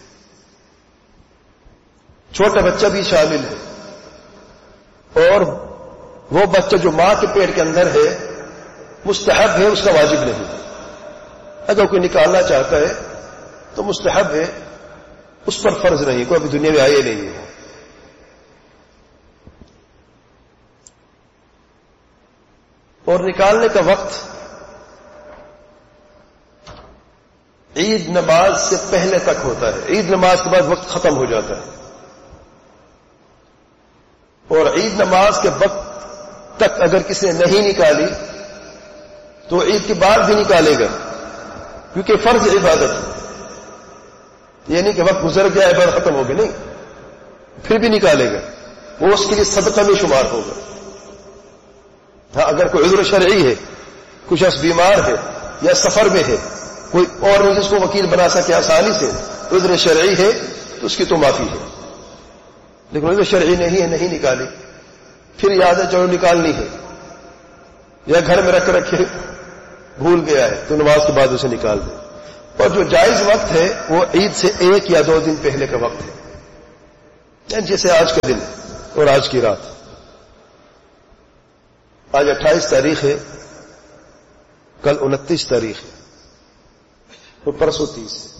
چھوٹا بچہ بھی شامل ہے، اور وہ بچہ جو ماں کے پیٹ کے اندر ہے مستحب ہے، اس کا واجب نہیں۔ اگر کوئی نکالنا چاہتا ہے تو مستحب ہے، اس پر فرض نہیں، کوئی ابھی دنیا میں آئے نہیں ہے۔ اور نکالنے کا وقت عید نماز سے پہلے تک ہوتا ہے، عید نماز کے بعد وقت ختم ہو جاتا ہے، اور عید نماز کے وقت تک اگر کسی نے نہیں نکالی تو عید کے بعد بھی نکالے گا، کیونکہ فرض عبادت ہے۔ یہ نہیں کہ وقت گزر گیا عبادت ختم ہو گئی، نہیں، پھر بھی نکالے گا، وہ اس کے لیے صدقہ میں شمار ہوگا۔ ہاں اگر کوئی عذر شرعی ہے، کچھ شخص بیمار ہے یا سفر میں ہے، کوئی اور نہیں جس کو وکیل بنا سکے آسانی سے، عذر شرعی ہے تو اس کی تو معافی ہے، لیکن عذر شرعی نہیں ہے، نہیں نکالی، پھر یاد ہے چلو نکالنی ہے، یا گھر میں رکھ رکھے بھول گیا ہے تو نماز کے بعد اسے نکال دے۔ اور جو جائز وقت ہے وہ عید سے ایک یا دو دن پہلے کا وقت ہے، جیسے آج کا دن اور آج کی رات، آج اٹھائیس تاریخ ہے، کل انتیس تاریخ ہے، تو پرسوں تیس ہے،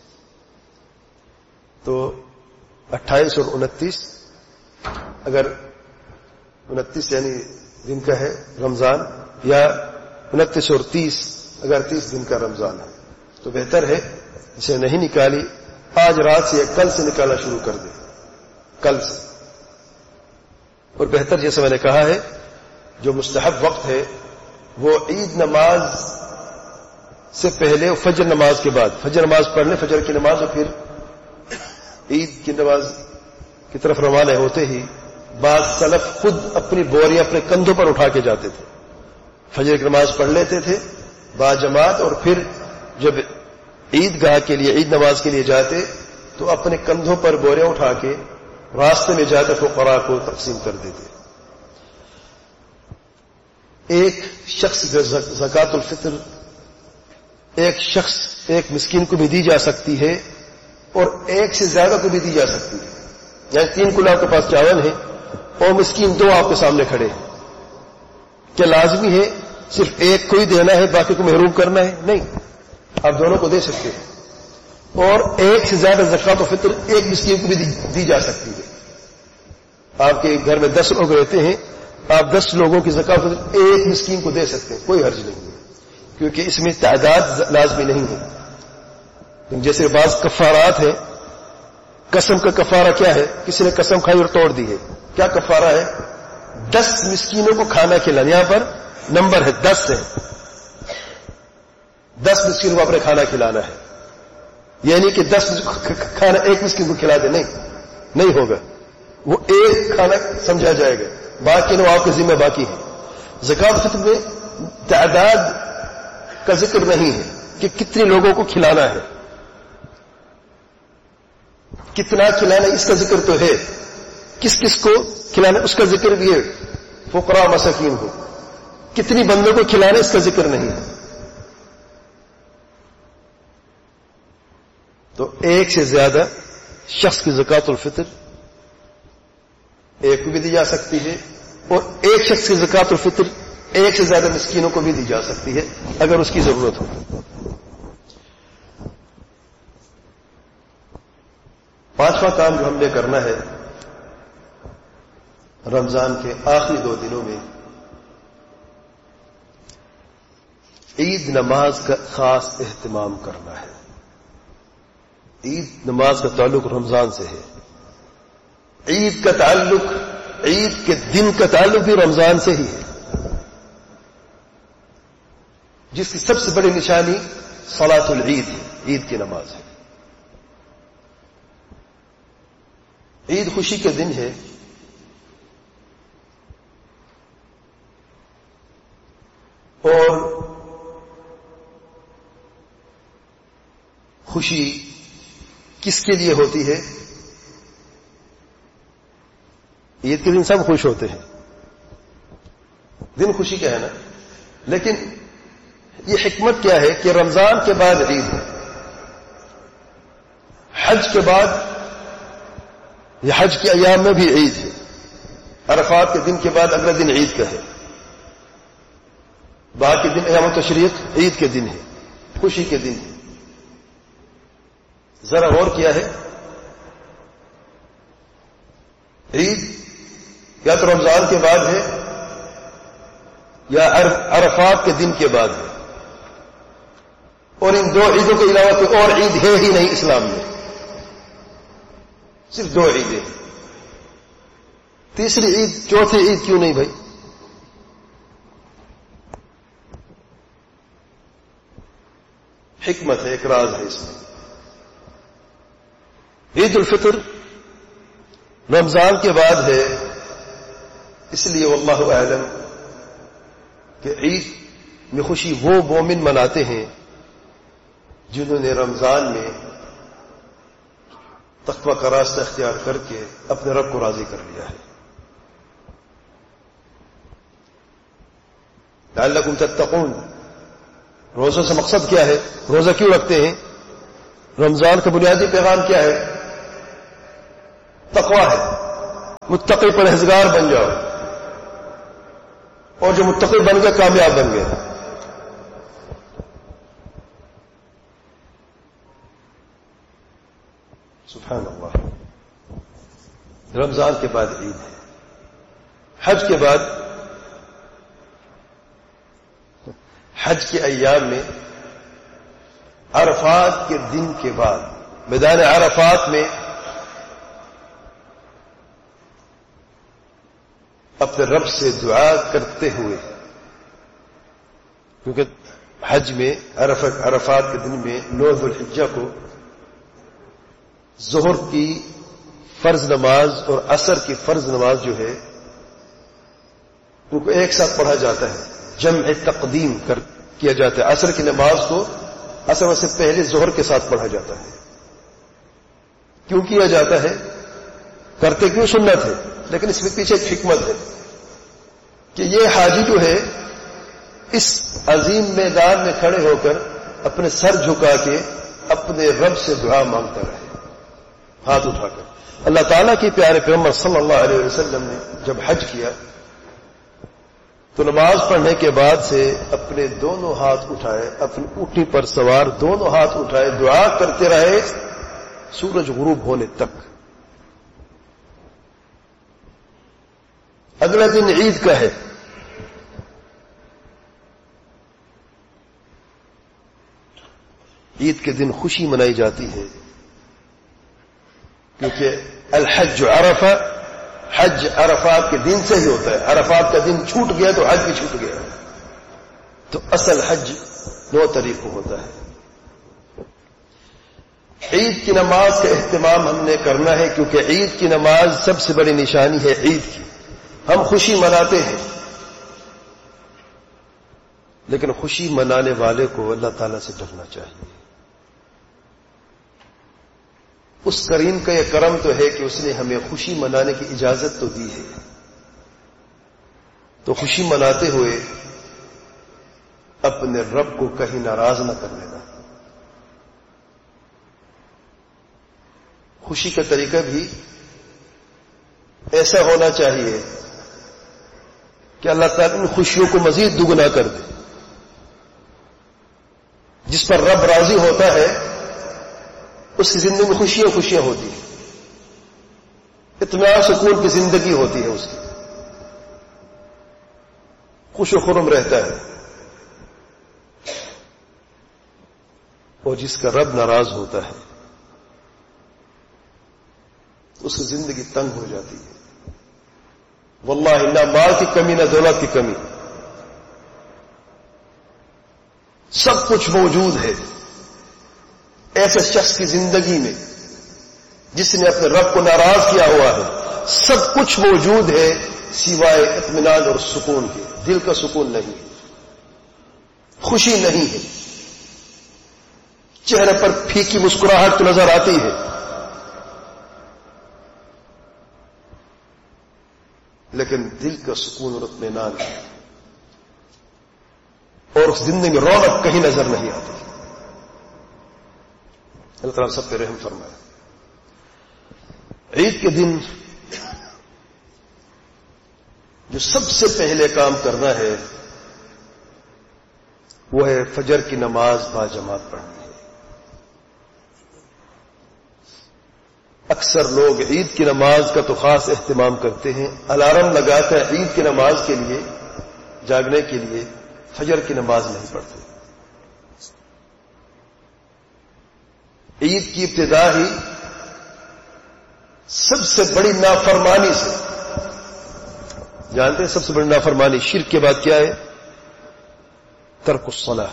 تو اٹھائیس اور انتیس، اگر انتیس یعنی دن کا ہے رمضان، یا انتیس اور تیس اگر تیس دن کا رمضان ہے، تو بہتر ہے اسے نہیں نکالی آج رات سے یا کل سے نکالنا شروع کر دے، کل سے. اور بہتر جیسے میں نے کہا ہے جو مستحب وقت ہے وہ عید نماز سے پہلے، فجر نماز کے بعد، فجر نماز پڑھ لیں، فجر کی نماز، اور پھر عید کی نماز کی طرف روانہ ہوتے ہی بعض سلف خود اپنی بوریاں اپنے کندھوں پر اٹھا کے جاتے تھے، فجر کی نماز پڑھ لیتے تھے با جماعت، اور پھر جب عید گاہ کے لیے، عید نماز کے لیے جاتے تو اپنے کندھوں پر بوریاں اٹھا کے راستے میں جاتے فقراء کو تقسیم کر دیتے. ایک شخص زکوٰۃ الفطر ایک شخص ایک مسکین کو بھی دی جا سکتی ہے اور ایک سے زیادہ کو بھی دی جا سکتی ہے. یعنی تین کلو آپ کے پاس چاول ہے اور مسکین دو آپ کے سامنے کھڑے ہیں، کیا لازمی ہے صرف ایک کو ہی دینا ہے باقی کو محروم کرنا ہے؟ نہیں، آپ دونوں کو دے سکتے ہیں. اور ایک سے زیادہ زکوٰۃ الفطر ایک مسکین کو بھی دی جا سکتی ہے. آپ کے گھر میں دس لوگ رہتے ہیں، آپ دس لوگوں کی زکوٰۃ الفطر ایک مسکین کو دے سکتے ہیں، کوئی حرج نہیں ہے، کیونکہ اس میں تعداد لازمی نہیں ہے. جیسے بعض کفارات ہیں، قسم کا کفارہ کیا ہے؟ کسی نے قسم کھائی اور توڑ دی ہے، کیا کفارہ ہے؟ دس مسکینوں کو کھانا کھلانا. یہاں پر نمبر ہے، دس ہے، دس مسکینوں کو اپنے کھانا کھلانا ہے. یعنی کہ دس کھانا ایک مسکین کو کھلا دے، نہیں نہیں ہوگا، وہ ایک کھانا سمجھا جائے گا، باقی نو آپ کے ذمہ باقی ہے. زکوٰۃ الفطر میں تعداد کا ذکر نہیں ہے کہ کتنے لوگوں کو کھلانا ہے، کتنا کھلانا اس کا ذکر تو ہے، کس کس کو کھلانا اس کا ذکر بھی ہے، فقراء مساکین کو. کتنی بندوں کو کھلانا اس کا ذکر نہیں ہے. تو ایک سے زیادہ شخص کی زکوٰۃ الفطر ایک کو بھی دی جا سکتی ہے، اور ایک شخص کی زکوٰۃ الفطر ایک سے زیادہ مسکینوں کو بھی دی جا سکتی ہے اگر اس کی ضرورت ہو. پانچواں کام جو ہم نے کرنا ہے رمضان کے آخری دو دنوں میں، عید نماز کا خاص اہتمام کرنا ہے. عید نماز کا تعلق رمضان سے ہے، عید کا تعلق، عید کے دن کا تعلق بھی رمضان سے ہی ہے، جس کی سب سے بڑی نشانی صلاۃ العید ہے، عید کی نماز ہے. عید خوشی کے دن ہے، اور خوشی کس کے لیے ہوتی ہے؟ عید کے دن سب خوش ہوتے ہیں، دن خوشی کا ہے نا، لیکن یہ حکمت کیا ہے کہ رمضان کے بعد عید ہے، حج کے بعد یہ حج کے ایام میں بھی عید ہے، عرفات کے دن کے بعد اگلا دن عید کا ہے، باقی دن ایام التشریق عید کے دن ہے، خوشی کے دن ہے. ذرا غور کیا ہے، عید یا تو رمضان کے بعد ہے یا عرفات کے دن کے بعد ہے، اور ان دو عیدوں کے علاوہ کوئی اور عید ہے ہی نہیں اسلام میں، صرف دو عیدیں. تیسری عید، چوتھی عید کیوں نہیں بھائی؟ حکمت ہے، ایک راز ہے اس میں. عید الفطر رمضان کے بعد ہے، اس لیے واللہ اعلم کہ عید میں خوشی وہ مومن مناتے ہیں جنہوں نے رمضان میں تقوی کا راستہ اختیار کر کے اپنے رب کو راضی کر لیا ہے. لعلکم تتقون، روزوں سے مقصد کیا ہے؟ روزہ کیوں رکھتے ہیں؟ رمضان کا بنیادی پیغام کیا ہے؟ تقوی ہے، متقی پرہیزگار بن جاؤ. اور جو متقی بن گئے کامیاب بن گئے. سبحان اللہ. رمضان کے بعد عید ہے، حج کے بعد حج کے ایام میں عرفات کے دن کے بعد میدان عرفات میں اپنے رب سے دعا کرتے ہوئے، کیونکہ حج میں عرفات کے دن میں نو ذو الحجہ کو ظہر کی فرض نماز اور عصر کی فرض نماز جو ہے ان کو ایک ساتھ پڑھا جاتا ہے، جمع تقدیم کر کیا جاتا ہے. عصر کی نماز کو عصر سے پہلے ظہر کے ساتھ پڑھا جاتا ہے. کیوں کیا جاتا ہے؟ کرتے کیوں سنت ہے، لیکن اس میں پیچھے ایک حکمت ہے کہ یہ حاجی جو ہے اس عظیم میدان میں کھڑے ہو کر اپنے سر جھکا کے اپنے رب سے دعا مانگتا رہے ہاتھ اٹھا کر. اللہ تعالیٰ کی پیارے پیغمبر صلی اللہ علیہ وسلم نے جب حج کیا تو نماز پڑھنے کے بعد سے اپنے دونوں ہاتھ اٹھائے، اپنی اونٹی پر سوار دونوں ہاتھ اٹھائے، دعا کرتے رہے سورج غروب ہونے تک. اگلا دن عید کا ہے. عید کے دن خوشی منائی جاتی ہے کیونکہ الحج عرفہ، حج عرفات کے دن سے ہی ہوتا ہے. عرفات کا دن چھوٹ گیا تو حج بھی چھوٹ گیا. تو اصل حج دو طریقوں ہوتا ہے. عید کی نماز کا اہتمام ہم نے کرنا ہے کیونکہ عید کی نماز سب سے بڑی نشانی ہے عید کی. ہم خوشی مناتے ہیں لیکن خوشی منانے والے کو اللہ تعالیٰ سے ڈرنا چاہیے. اس کریم کا یہ کرم تو ہے کہ اس نے ہمیں خوشی منانے کی اجازت تو دی ہے، تو خوشی مناتے ہوئے اپنے رب کو کہیں ناراض نہ کر لینا. خوشی کا طریقہ بھی ایسا ہونا چاہیے کہ اللہ تعالیٰ ان خوشیوں کو مزید دگنا کر دے. جس پر رب راضی ہوتا ہے اس کی زندگی میں خوشیاں خوشیاں ہوتی ہیں، اطمینان سکون کی زندگی ہوتی ہے، اس کی خوش و خرم رہتا ہے. اور جس کا رب ناراض ہوتا ہے اس کی زندگی تنگ ہو جاتی ہے. واللہ نہ مال کی کمی نہ دولت کی کمی، سب کچھ موجود ہے ایسے شخص کی زندگی میں جس نے اپنے رب کو ناراض کیا ہوا ہے. سب کچھ موجود ہے سوائے اطمینان اور سکون کے. دل کا سکون نہیں، خوشی نہیں ہے، چہرے پر پھیکی مسکراہٹ تو نظر آتی ہے لیکن دل کا سکون اور اطمینان ہے اور اس زندگی میں رونق کہیں نظر نہیں آتی. اللہ تعالیٰ سب پہ رحم فرمائے. عید کے دن جو سب سے پہلے کام کرنا ہے وہ ہے فجر کی نماز با جماعت پڑھنی ہے. اکثر لوگ عید کی نماز کا تو خاص اہتمام کرتے ہیں، الارم لگاتے ہیں عید کی نماز کے لیے، جاگنے کے لیے، فجر کی نماز نہیں پڑھتے. عید کی ابتدا ہی سب سے بڑی نافرمانی سے، جانتے ہیں سب سے بڑی نافرمانی شرک کے بعد کیا ہے؟ ترک الصلاۃ.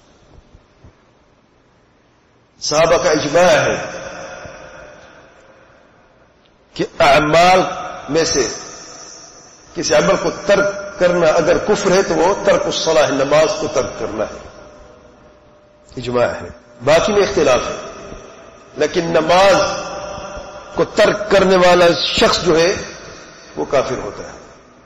صحابہ کا اجماع ہے کہ اعمال میں سے کسی عمل کو ترک کرنا اگر کفر ہے تو وہ ترک الصلاۃ، نماز کو ترک کرنا ہے. اجماع ہے، باقی میں اختلاف ہے، لیکن نماز کو ترک کرنے والا شخص جو ہے وہ کافر ہوتا ہے.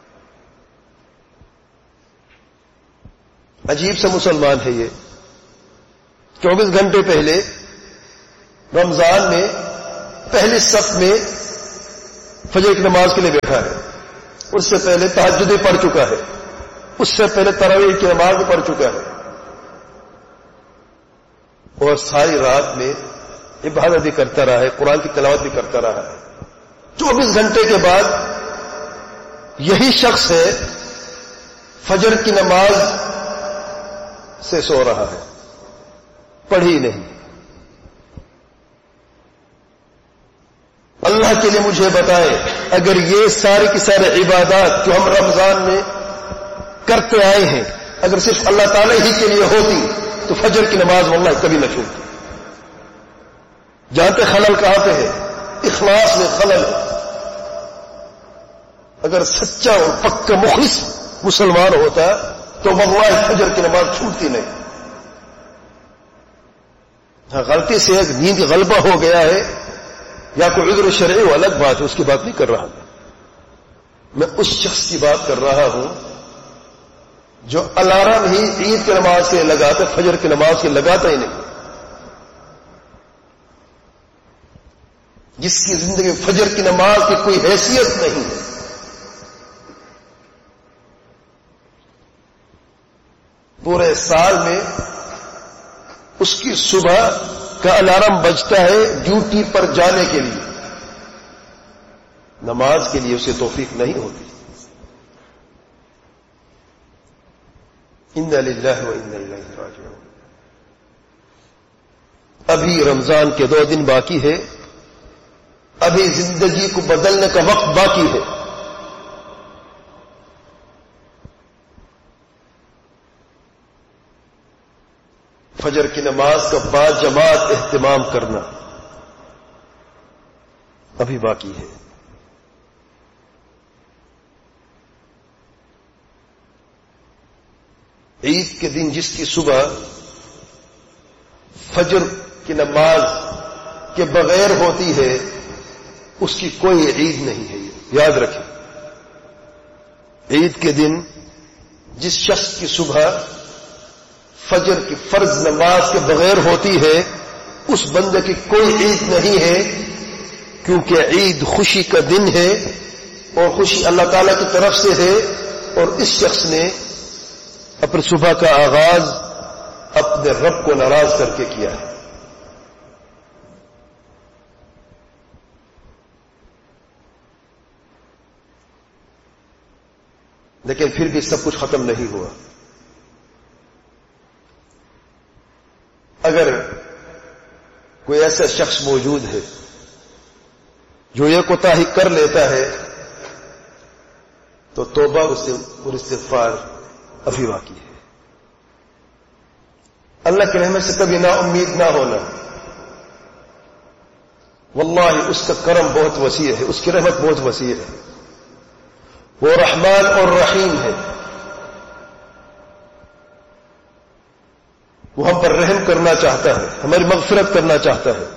عجیب سا مسلمان ہے یہ. چوبیس گھنٹے پہلے رمضان میں پہلی صف میں فجر کی نماز کے لیے بیٹھا ہے، اس سے پہلے تہجد پڑھ چکا ہے، اس سے پہلے تراویح کی نماز بھی پڑھ چکا ہے اور ساری رات میں عبادت بھی کرتا رہا ہے, قرآن کی تلاوت بھی کرتا رہا ہے. چوبیس گھنٹے کے بعد یہی شخص ہے فجر کی نماز سے سو رہا ہے, پڑھی نہیں. اللہ کے لیے مجھے بتائیں, اگر یہ ساری کی سارے عبادات جو ہم رمضان میں کرتے آئے ہیں اگر صرف اللہ تعالی ہی کے لیے ہوتی تو فجر کی نماز واللہ کبھی نہ چھوٹتی. جانتے خلل کہاں پہ ہے؟ اخلاص میں خلل ہے. اگر سچا اور پکا مخلص مسلمان ہوتا تو واللہ فجر کی نماز چھوٹتی نہیں. ہاں غلطی سے ایک نیند غلبہ ہو گیا ہے یا کوئی عذر شرعی وہ الگ بات ہے, اس کی بات نہیں کر رہا میں. میں اس شخص کی بات کر رہا ہوں جو الارم ہی عید کی نماز کے لگاتا, فجر کی نماز کے لگاتا ہی نہیں, جس کی زندگی فجر کی نماز کی کوئی حیثیت نہیں. پورے سال میں اس کی صبح کا الارم بجتا ہے ڈیوٹی پر جانے کے لیے, نماز کے لیے اسے توفیق نہیں ہوتی. انا للہ و انا الیہ راجعون. ابھی رمضان کے دو دن باقی ہے, ابھی زندگی کو بدلنے کا وقت باقی ہے. فجر کی نماز کا با جماعت اہتمام کرنا ابھی باقی ہے. عید کے دن جس کی صبح فجر کی نماز کے بغیر ہوتی ہے اس کی کوئی عید نہیں ہے. یاد رکھیں, عید کے دن جس شخص کی صبح فجر کی فرض نماز کے بغیر ہوتی ہے اس بندے کی کوئی عید نہیں ہے, کیونکہ عید خوشی کا دن ہے اور خوشی اللہ تعالی کی طرف سے ہے, اور اس شخص نے اپنی صبح کا آغاز اپنے رب کو ناراض کر کے کیا ہے. لیکن پھر بھی سب کچھ ختم نہیں ہوا. اگر کوئی ایسا شخص موجود ہے جو یہ کوتاہی کر لیتا ہے تو توبہ اور استغفار ابھی باقی ہے. اللہ کی رحمت سے کبھی نا امید نہ ہونا. واللہ اس کا کرم بہت وسیع ہے, اس کی رحمت بہت وسیع ہے. وہ رحمان اور رحیم ہے, وہ ہم پر رحم کرنا چاہتا ہے, ہماری مغفرت کرنا چاہتا ہے.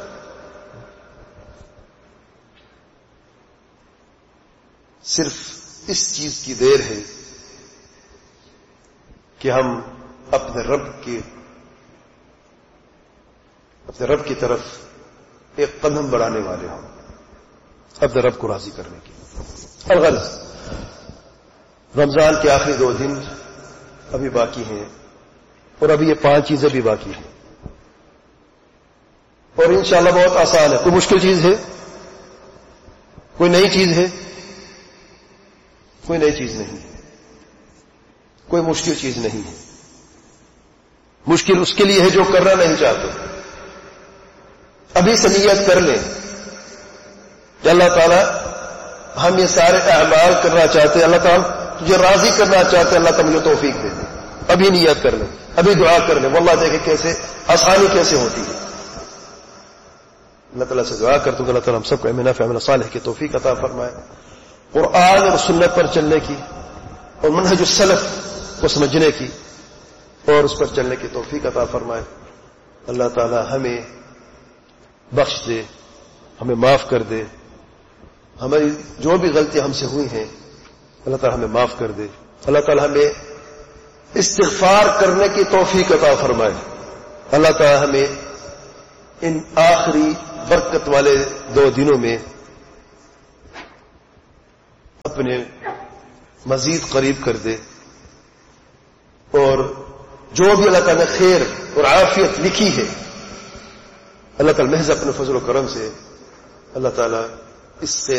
صرف اس چیز کی دیر ہے کہ ہم اپنے رب کی اپنے رب کی طرف ایک قدم بڑھانے والے ہوں, اپنے رب کو راضی کرنے کی. الغرض رمضان کے آخری دو دن ابھی باقی ہیں اور ابھی یہ پانچ چیزیں بھی باقی ہیں, اور انشاءاللہ بہت آسان ہے. کوئی مشکل چیز ہے؟ کوئی نئی چیز ہے؟ کوئی نئی چیز نہیں ہے, کوئی مشکل چیز نہیں ہے. مشکل اس کے لیے ہے جو کرنا نہیں چاہتے. ابھی سے نیت کر لیں کہ اللہ تعالیٰ ہم یہ سارے اعمال کرنا چاہتے ہیں, اللہ تعالیٰ تجھے راضی کرنا چاہتے ہیں, اللہ تعالیٰ مجھے توفیق دے دے. ابھی نیت کر لیں, ابھی دعا کر لیں. واللہ دیکھیں کیسے آسانی کیسے ہوتی ہے. اللہ تعالیٰ سے دعا کرتا ہوں کہ اللہ تعالیٰ ہم سب کو علم نافع عمل صالح کی توفیق عطا فرمائے, قرآن اور سنت پر چلنے کی اور منہج السلف کو سمجھنے کی اور اس پر چلنے کی توفیق عطا فرمائے. اللہ تعالیٰ ہمیں بخش دے, ہمیں معاف کر دے. ہماری جو بھی غلطیاں ہم سے ہوئی ہیں اللہ تعالیٰ ہمیں معاف کر دے. اللہ تعالیٰ ہمیں استغفار کرنے کی توفیق عطا فرمائے. اللہ تعالیٰ ہمیں ان آخری برکت والے دو دنوں میں اپنے مزید قریب کر دے. اور جو بھی اللہ تعالیٰ نے خیر اور عافیت لکھی ہے اللہ تعالیٰ محض اپنے فضل و کرم سے اللہ تعالیٰ اس سے